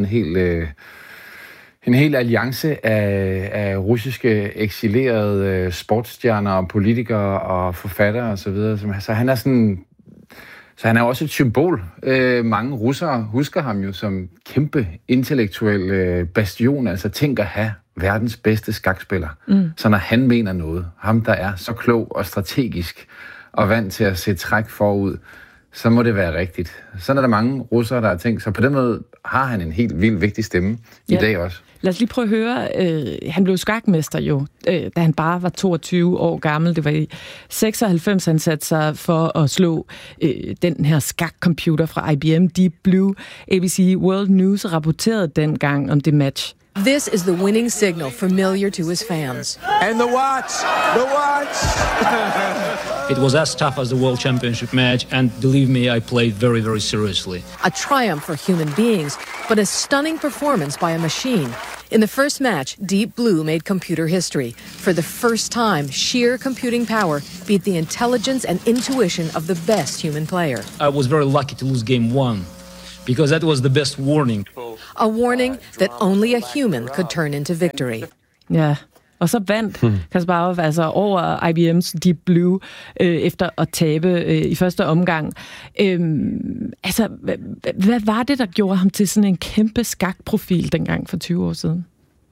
Speaker 8: en hel alliance af russiske eksilerede sportsstjerner og politikere og forfattere osv. Så han er sådan... Så han er også et symbol. Mange russere husker ham jo som kæmpe intellektuel bastion, altså tænk at have verdens bedste skakspiller. Så når han mener noget, ham der er så klog og strategisk og vant til at se træk forud, så må det være rigtigt. Så er der mange russere, der har tænkt, så på den måde har han en helt vildt vigtig stemme i dag også.
Speaker 2: Lad os lige prøve at høre. Han blev skakmester jo, da han bare var 22 år gammel. Det var i 96, han satte sig for at slå den her skakcomputer fra IBM, Deep Blue. ABC World News rapporterede dengang om det match,
Speaker 9: This is the winning signal familiar to his fans.
Speaker 10: And the watch! The watch!
Speaker 11: It was as tough as the World Championship match, and believe me, I played very, very seriously.
Speaker 9: A triumph for human beings, but a stunning performance by a machine. In the first match, Deep Blue made computer history. For the first time, sheer computing power beat the intelligence and intuition of the best human player.
Speaker 11: I was very lucky to lose game 1, because that was the best warning.
Speaker 9: A warning that only a human could turn into victory.
Speaker 2: Ja, og så vandt Kasparov altså over IBM's Deep Blue efter at tabe i første omgang. Hvad var det, der gjorde ham til sådan en kæmpe skakprofil dengang for 20 år siden?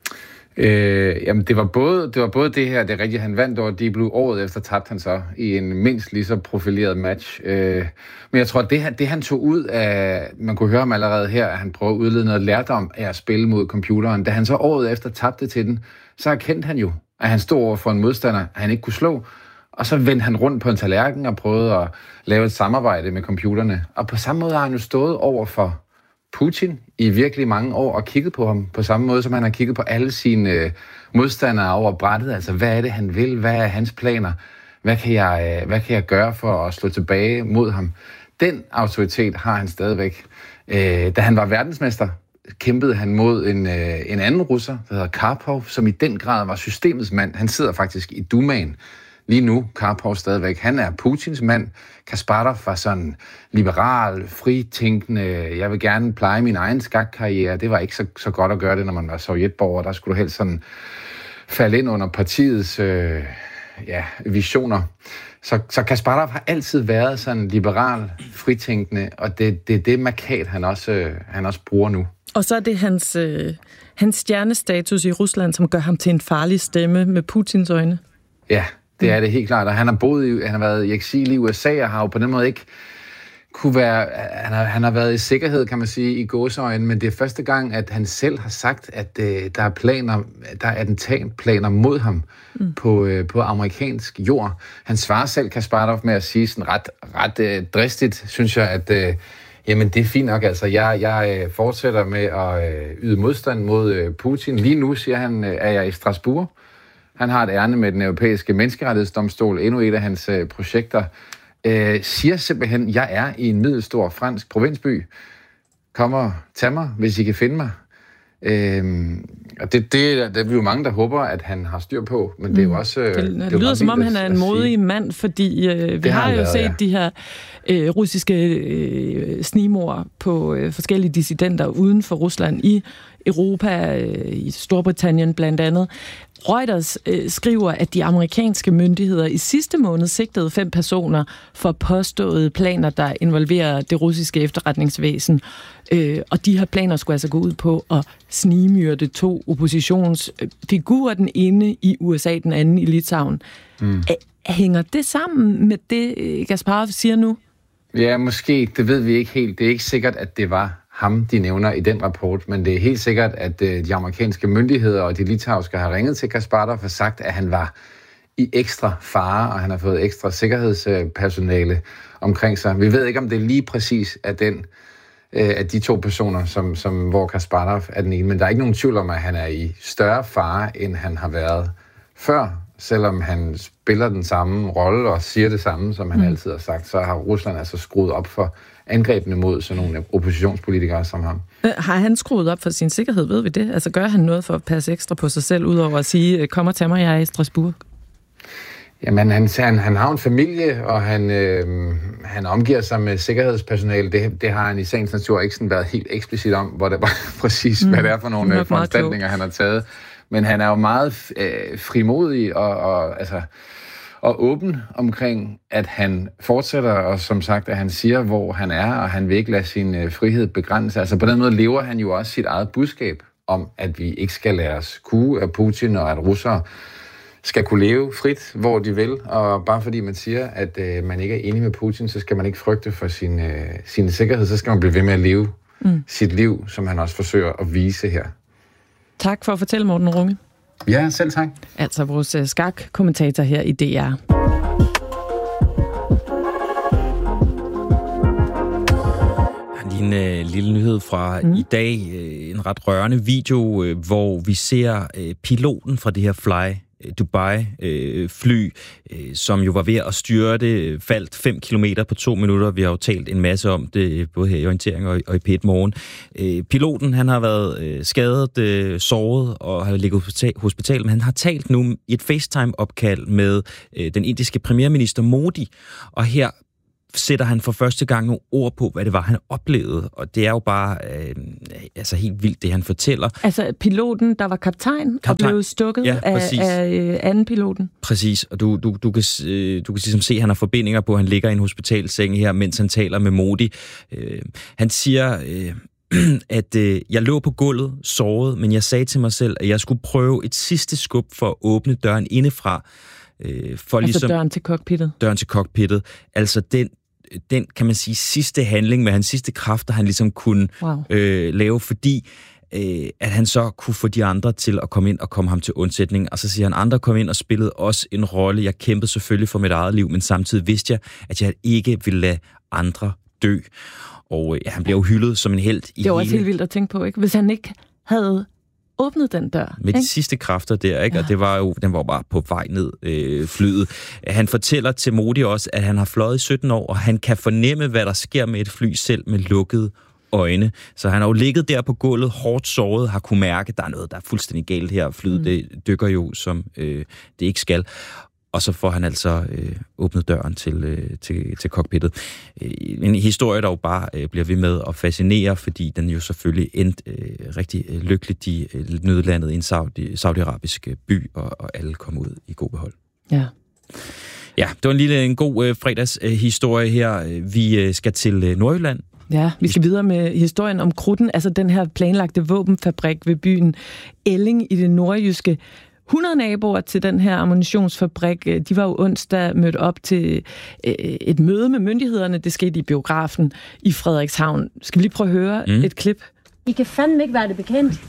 Speaker 8: Jamen, det var både det her, det er rigtigt, han vandt over Deep Blue. Året efter tabte han så i en mindst lige så profileret match. Men jeg tror, det han tog ud af, man kunne høre ham allerede her, at han prøvede at udlede noget lærdom af at spille mod computeren. Da han så året efter tabte til den, så erkendte han jo, at han stod over for en modstander, han ikke kunne slå. Og så vendte han rundt på en tallerken og prøvede at lave et samarbejde med computerne. Og på samme måde har han jo stået over for Putin i virkelig mange år og kigget på ham på samme måde, som han har kigget på alle sine modstandere over brættet. Altså, hvad er det, han vil? Hvad er hans planer? Hvad kan jeg gøre for at slå tilbage mod ham? Den autoritet har han stadigvæk. Da han var verdensmester, kæmpede han mod en anden russer, der hedder Karpov, som i den grad var systemets mand. Han sidder faktisk i Dumaen lige nu, Karpov stadigvæk. Han er Putins mand. Kasparov var sådan liberal, fritænkende. Jeg vil gerne pleje min egen skakkarriere. Det var ikke så godt at gøre det, når man var sovjetborger. Der skulle du helst sådan falde ind under partiets visioner. Så Kasparov har altid været sådan liberal, fritænkende, og det er det markat, han også bruger nu.
Speaker 2: Og så er det hans stjernestatus i Rusland, som gør ham til en farlig stemme med Putins øjne.
Speaker 8: Ja, det er det helt klart. Og han har været i eksil i USA, og har jo på den måde ikke kunne være... Han har været i sikkerhed, kan man sige, i gåseøjne, men det er første gang, at han selv har sagt, at der er attentatplaner mod ham på amerikansk jord. Han svarer selv, Kasparov, med at sige sådan ret dristigt, synes jeg, at jamen, det er fint nok. Altså, jeg fortsætter med at yde modstand mod Putin. Lige nu, siger han, er jeg i Strasbourg. Han har et ærne med den europæiske menneskerettighedsdomstol, endnu et af hans projekter. Siger simpelthen, jeg er i en middelstor fransk provinsby. Kom og tag mig, hvis I kan finde mig. Og det er vi jo mange, der håber, at han har styr på, men det er jo også...
Speaker 2: Det lyder som om, han er en modig mand, fordi vi har jo set de her russiske snigmord på forskellige dissidenter uden for Rusland i Europa, i Storbritannien blandt andet. Reuters skriver, at de amerikanske myndigheder i sidste måned sigtede 5 personer for påståede planer, der involverer det russiske efterretningsvæsen. Og de her planer skulle altså gå ud på at snigmyrde 2 oppositionsfigurer, den ene i USA, den anden i Litauen. Hænger det sammen med det, Kasparov siger nu?
Speaker 8: Ja, måske. Det ved vi ikke helt. Det er ikke sikkert, at det var ham, de nævner i den rapport, men det er helt sikkert, at de amerikanske myndigheder og de litauiske har ringet til Kasparov og sagt, at han var i ekstra fare, og han har fået ekstra sikkerhedspersonale omkring sig. Vi ved ikke, om det er lige præcis af de 2 personer, hvor Kasparov er den ene, men der er ikke nogen tvivl om, at han er i større fare, end han har været før. Selvom han spiller den samme rolle og siger det samme, som han altid har sagt, så har Rusland altså skruet op for angrebene mod sådan nogle oppositionspolitikere som ham.
Speaker 2: Har han skruet op for sin sikkerhed, ved vi det? Altså gør han noget for at passe ekstra på sig selv, udover at sige, kom og tag mig, jeg er i Strasbourg?
Speaker 8: Jamen, han har en familie, og han omgiver sig med sikkerhedspersonale. Det har han i sagens natur ikke sådan været helt eksplicit om, hvor det var præcis, hvad det er for nogle foranstaltninger, han har taget. Men han er jo meget frimodig og åben omkring, at han fortsætter, og som sagt, at han siger, hvor han er, og han vil ikke lade sin frihed begrænse. Altså på den måde lever han jo også sit eget budskab om, at vi ikke skal lade os kue af Putin, og at russere skal kunne leve frit, hvor de vil. Og bare fordi man siger, at man ikke er enig med Putin, så skal man ikke frygte for sin sikkerhed, så skal man blive ved med at leve sit liv, som han også forsøger at vise her.
Speaker 2: Tak for at fortælle, Morten Runge.
Speaker 8: Ja, selv tak.
Speaker 2: Altså vores skakkommentator her i DR.
Speaker 1: lige en lille nyhed fra i dag. En ret rørende video, hvor vi ser piloten fra det her Dubai-fly, som jo var ved at styrte, faldt 5 kilometer på 2 minutter. Vi har jo talt en masse om det, både her i Orientering og i P1 Morgen. Piloten, han har været skadet, såret og har ligget på hospital, men han har talt nu i et FaceTime-opkald med den indiske premierminister Modi, og her sætter han for første gang nogle ord på, hvad det var, han oplevede. Og det er jo bare helt vildt, det han fortæller.
Speaker 2: Altså piloten, der var kaptajn og blev stukket af anden piloten?
Speaker 1: Præcis, og du kan ligesom se, at han har forbindinger på, at han ligger i en hospitalseng her, mens han taler med Modi. Han siger, at jeg lå på gulvet, såret, men jeg sagde til mig selv, at jeg skulle prøve et sidste skub for at åbne døren indefra.
Speaker 2: Døren til cockpittet?
Speaker 1: Døren til cockpittet. Altså den, kan man sige, sidste handling med hans sidste kræfter, han ligesom kunne lave, fordi at han så kunne få de andre til at komme ind og komme ham til undsætning. Og så siger han, andre kom ind og spillede også en rolle. Jeg kæmpede selvfølgelig for mit eget liv, men samtidig vidste jeg, at jeg ikke ville lade andre dø. Og han blev jo hyldet som en helt i
Speaker 2: det var også helt vildt at tænke på, ikke? Hvis han ikke havde åbnet den dør.
Speaker 1: Med de sidste kræfter der, ikke? Ja. Og den var bare på vej ned flyet. Han fortæller til Modi også, at han har fløjet i 17 år, og han kan fornemme, hvad der sker med et fly selv med lukkede øjne. Så han har jo ligget der på gulvet, hårdt såret, har kunne mærke, at der er noget, der er fuldstændig galt her. Flyet det dykker jo, som det ikke skal. Og så får han altså åbnet døren til cockpittet. En historie, der jo bare bliver ved med at fascinere, fordi den jo selvfølgelig endte rigtig lykkeligt i nødlandet i en saudiarabisk by, og alle kom ud i god behold.
Speaker 2: Ja.
Speaker 1: Ja, det var en god fredagshistorie her. Vi skal til Nordjylland.
Speaker 2: Ja, vi skal videre med historien om Krudten, altså den her planlagte våbenfabrik ved byen Elling i det nordjyske. 100 naboer til den her ammunitionsfabrik, de var jo onsdag mødt op til et møde med myndighederne. Det skete i biografen i Frederikshavn. Skal vi lige prøve at høre et klip?
Speaker 12: I kan fandme ikke være det bekendt.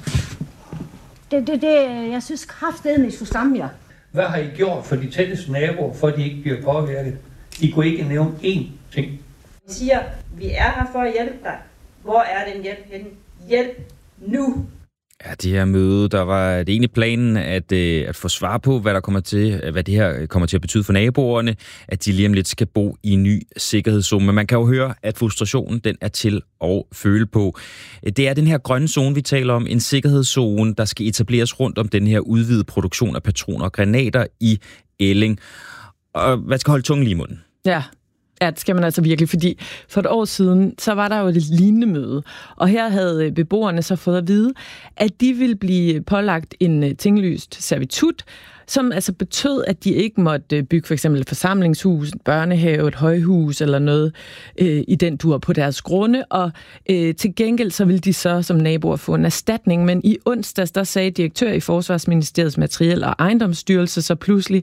Speaker 12: Jeg synes kraftedeme, I skulle stamme jer.
Speaker 13: Hvad har I gjort for de tætteste naboer, for at de ikke bliver påvirket? I kunne ikke nævne én ting.
Speaker 12: I siger, vi er her for at hjælpe dig. Hvor er den hjælp henne? Hjælp nu!
Speaker 1: Ja, det her møde, der var det egentlig planen at få svar på, hvad det her kommer til at betyde for naboerne, at de lige om lidt skal bo i en ny sikkerhedszone. Men man kan jo høre, at frustrationen den er til at føle på. Det er den her grønne zone, vi taler om, en sikkerhedszone, der skal etableres rundt om den her udvidede produktion af patroner og granater i Elling. Og hvad skal holde tungen lige i munden?
Speaker 2: Ja, det skal man altså virkelig, fordi for et år siden, så var der jo et lignende møde, og her havde beboerne så fået at vide, at de ville blive pålagt en tinglyst servitut, som altså betød, at de ikke måtte bygge for eksempel et forsamlingshus, en børnehave, et højhus eller noget i den dur på deres grunde, og til gengæld så ville de så som naboer få en erstatning, men i onsdags, der sagde direktør i Forsvarsministeriets Materiel- og Ejendomsstyrelse så pludselig,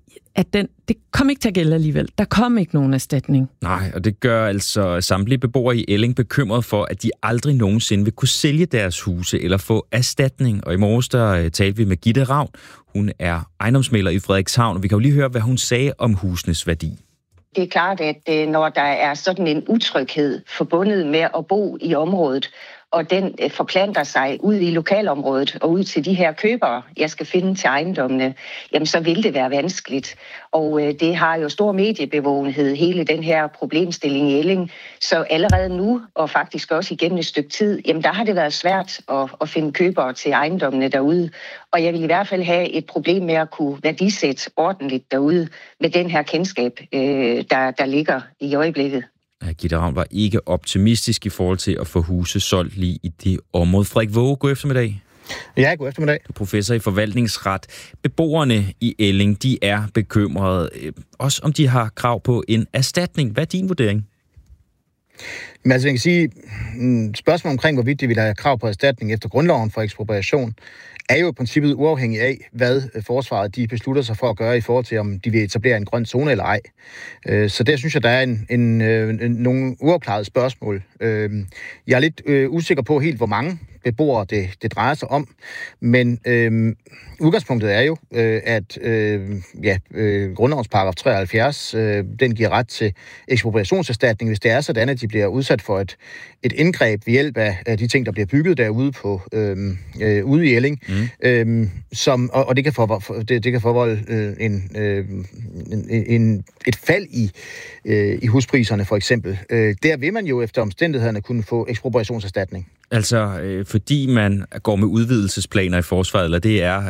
Speaker 2: at det kom ikke til at gælde alligevel. Der kom ikke nogen erstatning.
Speaker 1: Nej, og det gør altså samtlige beboere i Elling bekymret for, at de aldrig nogensinde vil kunne sælge deres huse eller få erstatning. Og i morges, der talte vi med Gitte Ravn. Hun er ejendomsmægler i Frederikshavn, og vi kan jo lige høre, hvad hun sagde om husenes værdi.
Speaker 14: Det er klart, at når der er sådan en utryghed forbundet med at bo i området, og den forplanter sig ud i lokalområdet og ud til de her købere, jeg skal finde til ejendommene, jamen så vil det være vanskeligt. Og det har jo stor mediebevågenhed, hele den her problemstilling i Elling. Så allerede nu, og faktisk også igennem et stykke tid, jamen der har det været svært at finde købere til ejendommene derude. Og jeg vil i hvert fald have et problem med at kunne værdisætte ordentligt derude med den her kendskab, der ligger i øjeblikket.
Speaker 1: Gitte Ravn var ikke optimistisk i forhold til at få huse solgt lige i det område. Frederik Våge, god eftermiddag.
Speaker 15: Ja, god eftermiddag.
Speaker 1: Du er professor i forvaltningsret. Beboerne i Elling, de er bekymrede. Også om de har krav på en erstatning. Hvad er din vurdering?
Speaker 15: Men altså, jeg kan sige, spørgsmålet omkring, hvorvidt de vil have krav på erstatning efter grundloven for ekspropriation, er jo i princippet uafhængig af, hvad forsvaret de beslutter sig for at gøre i forhold til, om de vil etablere en grøn zone eller ej. Så der synes jeg, der er nogle uafklarede spørgsmål. Jeg er lidt usikker på helt, hvor mange beboere, det drejer sig om. Men udgangspunktet er jo, at grundlovens paragraf 73, den giver ret til ekspropriationserstatning, hvis det er sådan, at de bliver udsat for et indgreb ved hjælp af de ting, der bliver bygget derude ude i Elling, og det kan forvolde et fald i huspriserne, for eksempel. Der vil man jo efter omstændighederne kunne få ekspropriationserstatning.
Speaker 1: Altså, fordi man går med udvidelsesplaner i forsvaret, eller det er,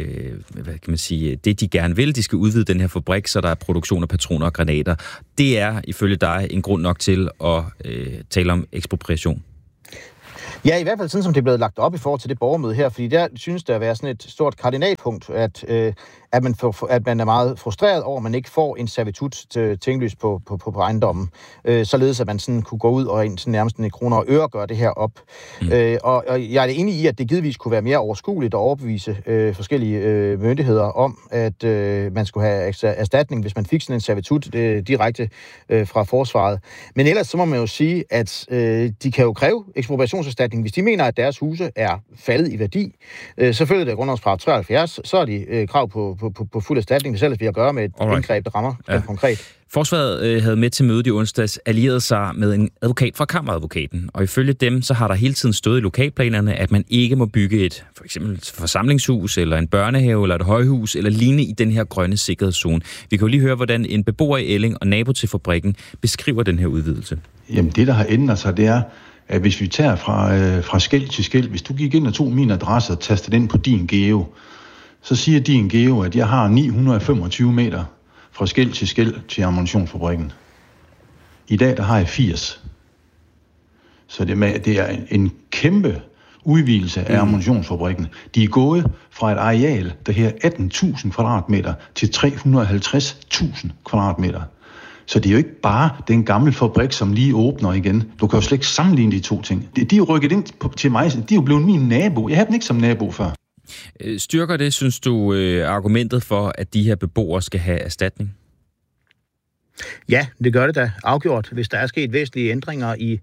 Speaker 1: det de gerne vil, de skal udvide den her fabrik, så der er produktion af patroner og granater. Det er ifølge dig en grund nok til at tale om ekspropriation.
Speaker 15: Ja, i hvert fald sådan, som det er blevet lagt op i forhold til det borgermøde her, fordi der synes der at være sådan et stort kardinalpunkt, at man er meget frustreret over, at man ikke får en servitut tinglyst på ejendommen, således at man sådan kunne gå ud og sådan nærmest i kroner og øre gøre det her op. Og jeg er enig i, at det givetvis kunne være mere overskueligt at overbevise forskellige myndigheder om, at man skulle have erstatning, hvis man fik sådan en servitut direkte fra forsvaret. Men ellers så må man jo sige, at de kan jo kræve ekspropriationserstatning, hvis de mener, at deres huse er faldet i værdi. Selvfølgelig er det grundlovens paragraf 73, så er de krav på fuld erstatning, hvis ellers vi har at gøre med et indgreb, der rammer konkret.
Speaker 1: Forsvaret havde med til mødet i onsdags allieret sig med en advokat fra Kammeradvokaten, og ifølge dem, så har der hele tiden stået i lokalplanerne, at man ikke må bygge for eksempel et forsamlingshus, eller en børnehave, eller et højhus, eller lignende i den her grønne sikkerhedszone. Vi kan jo lige høre, hvordan en beboer i Elling og nabo til fabrikken beskriver den her udvidelse.
Speaker 16: Jamen det, der har ændret sig, det er, at hvis vi tager fra skel til skel, hvis du gik ind og tog min adresse og tastede den på din geo, så siger din geo, at jeg har 925 meter fra skel til ammunitionsfabrikken. I dag, der har jeg 80. Så det er en kæmpe udvidelse af ammunitionsfabrikken. De er gået fra et areal, der her 18.000 kvadratmeter til 350.000 kvadratmeter. Så det er jo ikke bare den gamle fabrik, som lige åbner igen. Du kan jo slet ikke sammenligne de to ting. De er jo rykket ind til mig. De er jo blevet min nabo. Jeg havde dem ikke som nabo før.
Speaker 1: Styrker det, synes du, argumentet for, at de her beboere skal have erstatning?
Speaker 15: Ja, det gør det da afgjort. Hvis der er sket væsentlige ændringer i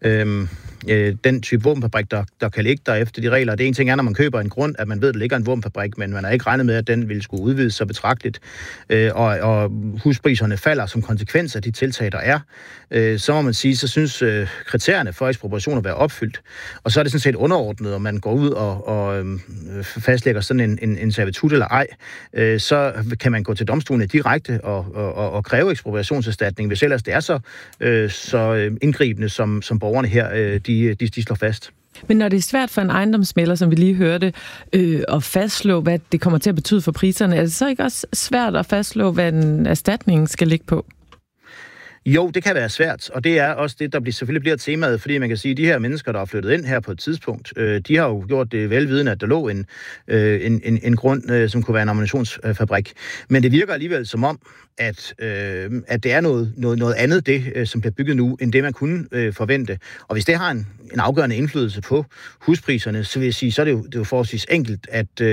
Speaker 15: den type våbenfabrik, der kan ligge der efter de regler. Det ene ting er, når man køber en grund, at man ved, at der ligger en våbenfabrik, men man har ikke regnet med, at den ville skulle udvides så betragteligt. Og huspriserne falder som konsekvens af de tiltag, der er. Så må man sige, så synes kriterierne for ekspropriation at være opfyldt. Og så er det sådan set underordnet, om man går ud og fastlægger sådan en servitut eller ej. Så kan man gå til domstolene direkte og kræve ekspropriationserstatning, hvis ellers det er så indgribende, som borgerne her de slår fast.
Speaker 2: Men når det er svært for en ejendomsmægler, som vi lige hørte, at fastslå, hvad det kommer til at betyde for priserne, er det så ikke også svært at fastslå, hvad en erstatning skal ligge på?
Speaker 15: Jo, det kan være svært, og det er også det, der selvfølgelig bliver temaet, fordi man kan sige, at de her mennesker, der er flyttet ind her på et tidspunkt, de har jo gjort det velvidende, at der lå en grund, som kunne være en ammunitionsfabrik. Men det virker alligevel som om, at det er noget andet, det som bliver bygget nu, end det, man kunne forvente. Og hvis det har en afgørende indflydelse på huspriserne, så vil jeg sige, så er det jo forholdsvis enkelt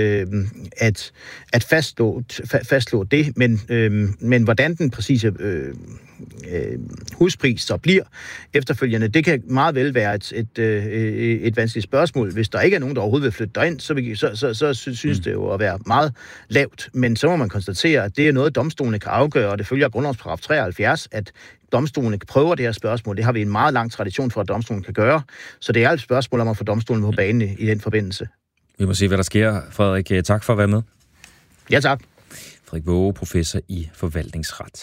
Speaker 15: at fastslå det, men hvordan den præcise huspris så bliver efterfølgende, det kan meget vel være et vanskeligt spørgsmål. Hvis der ikke er nogen, der overhovedet vil flytte derind, så synes det jo at være meget lavt. Men så må man konstatere, at det er noget, domstolene kan afgøre, og det følger grundlovens paragraf 73, at domstolene prøver det her spørgsmål. Det har vi en meget lang tradition for, at domstolen kan gøre. Så det er et spørgsmål om at få domstolen på banen i den forbindelse.
Speaker 1: Vi må se, hvad der sker. Frederik, tak for at være med.
Speaker 15: Ja, tak.
Speaker 1: Frederik Waage, professor i forvaltningsret.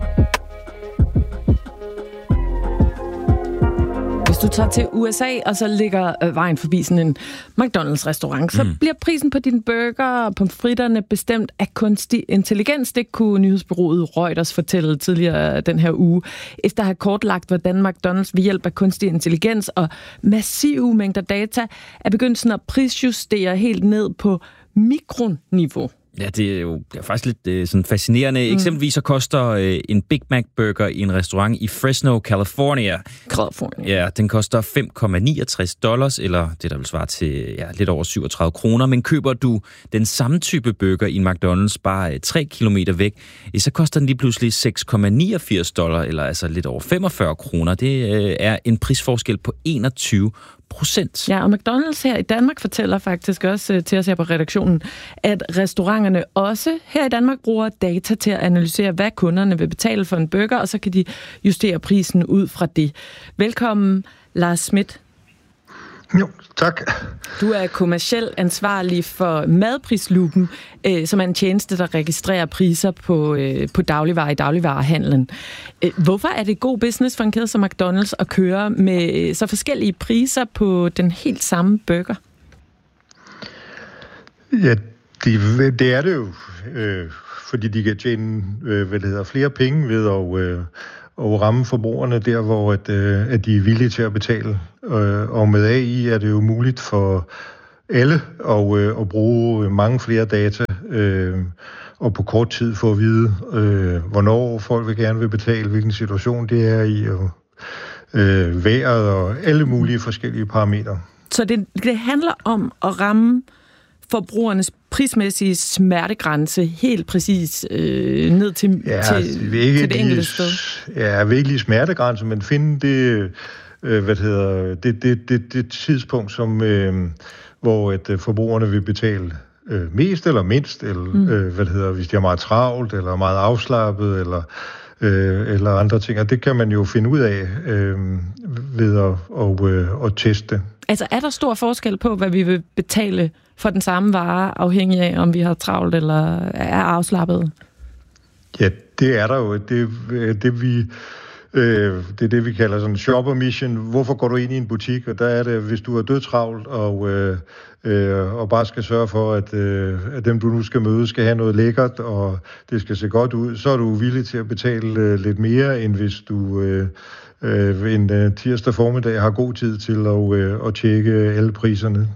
Speaker 2: Hvis du tager til USA, og så ligger vejen forbi sådan en McDonald's-restaurant, så bliver prisen på dine burger og pomfritterne bestemt af kunstig intelligens. Det kunne nyhedsbureauet Reuters fortælle tidligere den her uge, efter at have kortlagt, hvordan McDonald's ved hjælp af kunstig intelligens og massive mængder data er begyndt sådan at prisjustere helt ned på mikroniveau.
Speaker 1: Ja, det er jo faktisk lidt sådan fascinerende. Eksempelvis så koster en Big Mac burger i en restaurant i Fresno, California. Ja, den koster $5,69, eller det der vil svare til lidt over 37 kroner. Men køber du den samme type burger i en McDonald's bare 3 kilometer væk, så koster den lige pludselig $6,89, eller altså lidt over 45 kroner. Det er en prisforskel på 21%.
Speaker 2: Ja, og McDonald's her i Danmark fortæller faktisk også til os her på redaktionen, at restauranterne også her i Danmark bruger data til at analysere, hvad kunderne vil betale for en burger, og så kan de justere prisen ud fra det. Velkommen, Lars Schmidt.
Speaker 17: Jo, tak.
Speaker 2: Du er kommerciel ansvarlig for Madprislupen, som er en tjeneste, der registrerer priser på dagligvarer i dagligvarehandlen. Hvorfor er det god business for en kæde som McDonald's at køre med så forskellige priser på den helt samme burger?
Speaker 17: Ja, det er det jo, fordi de kan tjene flere penge ved at ramme forbrugerne der, hvor at de er villige til at betale. Og med AI er det jo muligt for alle at bruge mange flere data og på kort tid få at vide, hvornår folk gerne vil betale, hvilken situation det er i, og vejret og alle mulige forskellige parametre.
Speaker 2: Så det handler om at ramme forbrugernes prismæssige smertegrænse helt præcis ned til det enkelte sted?
Speaker 17: Ja, virkelig smertegrænse, men finde det tidspunkt, som, hvor forbrugerne vil betale mest eller mindst, eller hvis de er meget travlt, eller meget afslappet, eller andre ting. Og det kan man jo finde ud af ved at teste.
Speaker 2: Altså er der stor forskel på, hvad vi vil betale for den samme vare, afhængig af, om vi har travlt eller er afslappet?
Speaker 17: Ja, det er der jo. Det er det, vi kalder sådan en shopper mission. Hvorfor går du ind i en butik? Og der er det, hvis du er dødtravlt og bare skal sørge for, at dem, du nu skal møde, skal have noget lækkert, og det skal se godt ud, så er du villig til at betale lidt mere, end hvis du en tirsdag formiddag har god tid til at tjekke alle priserne.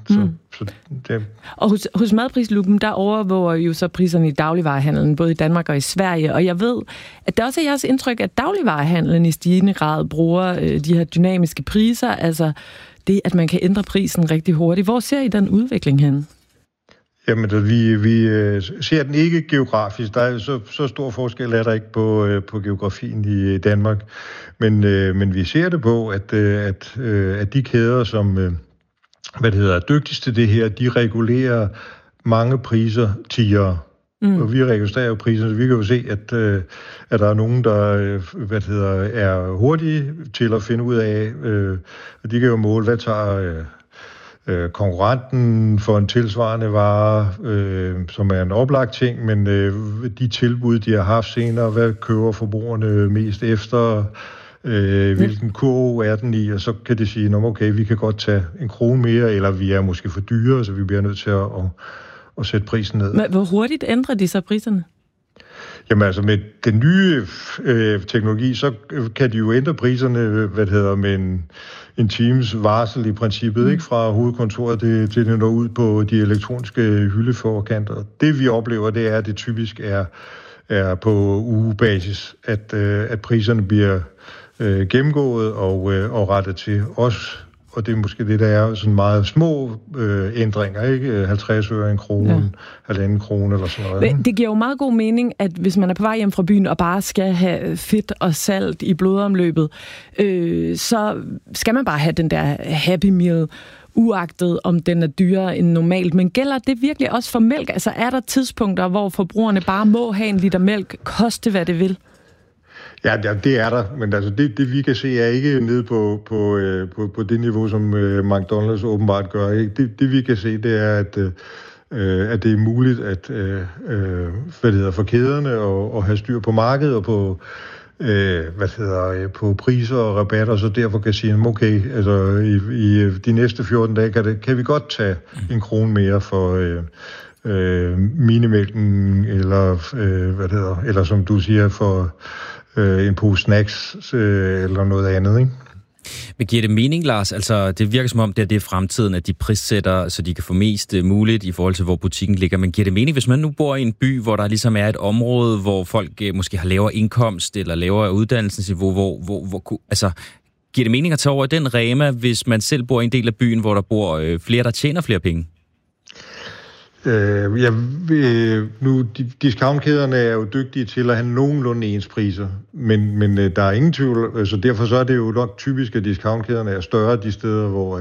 Speaker 2: Og hos Madprislupen, der overvåger jo så priserne i dagligvarehandlen, både i Danmark og i Sverige. Og jeg ved, at det også er jeres indtryk, at dagligvarehandlen i stigende grad bruger de her dynamiske priser, altså det, at man kan ændre prisen rigtig hurtigt. Hvor ser I den udvikling hen?
Speaker 17: Jamen, vi ser den ikke geografisk. Der er så stor forskel er der ikke på geografien i Danmark. Men vi ser det på, at de kæder, som er dygtigst til det her, de regulerer mange priser tiere. Og vi registrerer jo priserne, så vi kan jo se, at der er nogen, der er hurtige til at finde ud af, og de kan jo måle, hvad tager konkurrenten for en tilsvarende vare, som er en oplagt ting, men de tilbud, de har haft senere, hvad køber forbrugerne mest efter, hvilken kurv er den i, og så kan de sige, okay, vi kan godt tage 1 krone mere, eller vi er måske for dyre, så vi bliver nødt til at sætte prisen ned.
Speaker 2: Men hvor hurtigt ændrer de så priserne?
Speaker 17: Jamen altså med den nye teknologi, så kan de jo ændre priserne, med en times varsel i princippet, ikke, fra hovedkontoret til det når ud på de elektroniske hyldeforkanter. Det vi oplever, det er, at det typisk er på ugebasis, at priserne bliver gennemgået og rettet til os. Og det er måske det, der er sådan meget små ændringer, ikke? 50 øre, 1 krone, 1,5 krone eller sådan noget.
Speaker 2: Men det giver jo meget god mening, at hvis man er på vej hjem fra byen og bare skal have fedt og salt i blodomløbet, så skal man bare have den der Happy Meal, uagtet om den er dyrere end normalt. Men gælder det virkelig også for mælk? Altså er der tidspunkter, hvor forbrugerne bare må have 1 liter mælk, koste hvad det vil?
Speaker 17: Ja, det er der, men altså det vi kan se er ikke nede på det niveau, som McDonald's åbenbart gør. Ikke? Det vi kan se, det er, at det er muligt at for kæderne at have styr på markedet og på på priser og rabatter, så derfor kan sige, okay, altså i de næste 14 dage kan vi godt tage 1 krone mere for minimælken eller eller som du siger for en pose snacks eller noget andet, ikke?
Speaker 1: Men giver det mening, Lars? Altså, det virker som om, det er fremtiden, at de prissætter, så de kan få mest muligt i forhold til, hvor butikken ligger. Men giver det mening, hvis man nu bor i en by, hvor der ligesom er et område, hvor folk måske har lavere indkomst eller lavere uddannelsesniveau, hvor altså, giver det mening at tage over den Rema, hvis man selv bor i en del af byen, hvor der bor flere, der tjener flere penge?
Speaker 17: Discountkæderne er jo dygtige til at have nogenlunde ens priser, men der er ingen tvivl, så derfor så er det jo nok typisk, at discountkæderne er større de steder, hvor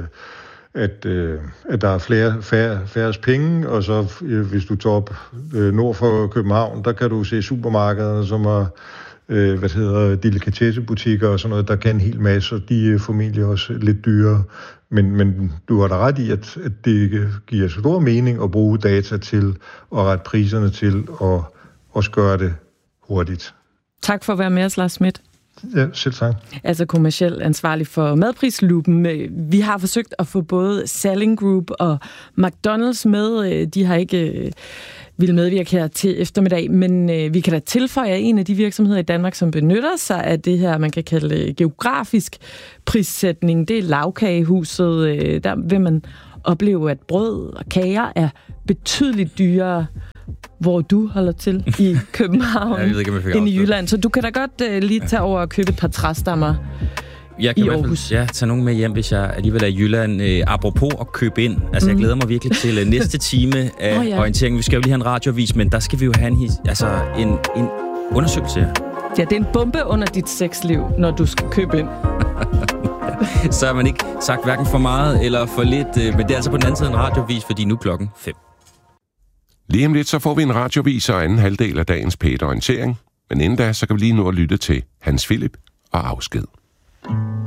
Speaker 17: at der er færrest penge, og så hvis du tager op nord for København, der kan du se supermarkederne, som er delikatessebutikker og sådan noget, der kan en hel masse, og de er formentlig også lidt dyrere. Men du har da ret i, at det giver stor mening at bruge data til at rette priserne til og også gøre det hurtigt.
Speaker 2: Tak for at være med os, Lars Schmidt.
Speaker 17: Ja, selv tak.
Speaker 2: Altså kommerciel ansvarlig for Madprislupen. Vi har forsøgt at få både Salling Group og McDonald's med. De har ikke vil medvirke her til eftermiddag, men vi kan da tilføje en af de virksomheder i Danmark, som benytter sig af det her, man kan kalde geografisk prissætning. Det er Lagkagehuset. Der vil man opleve, at brød og kager er betydeligt dyrere, hvor du holder til i København, end i Jylland. Så du kan da godt lige tage over og købe et par træstammer
Speaker 1: jeg kan i Aarhus. Tage nogen med hjem, hvis jeg alligevel er i Jylland. Apropos at købe ind. Altså, jeg glæder mig virkelig til næste time af orienteringen. Vi skal jo lige have en radioavis, men der skal vi jo have en undersøgelse.
Speaker 2: Ja, det er en bombe under dit sexliv, når du skal købe ind.
Speaker 1: Så har man ikke sagt hverken for meget eller for lidt, men det er altså på den anden side en radioavis, fordi nu klokken 5.
Speaker 18: Lige om lidt, så får vi en radioavis og anden halvdel af dagens P1-orientering. Men inden da, så kan vi lige nå at lytte til Hans Philip og Afsked.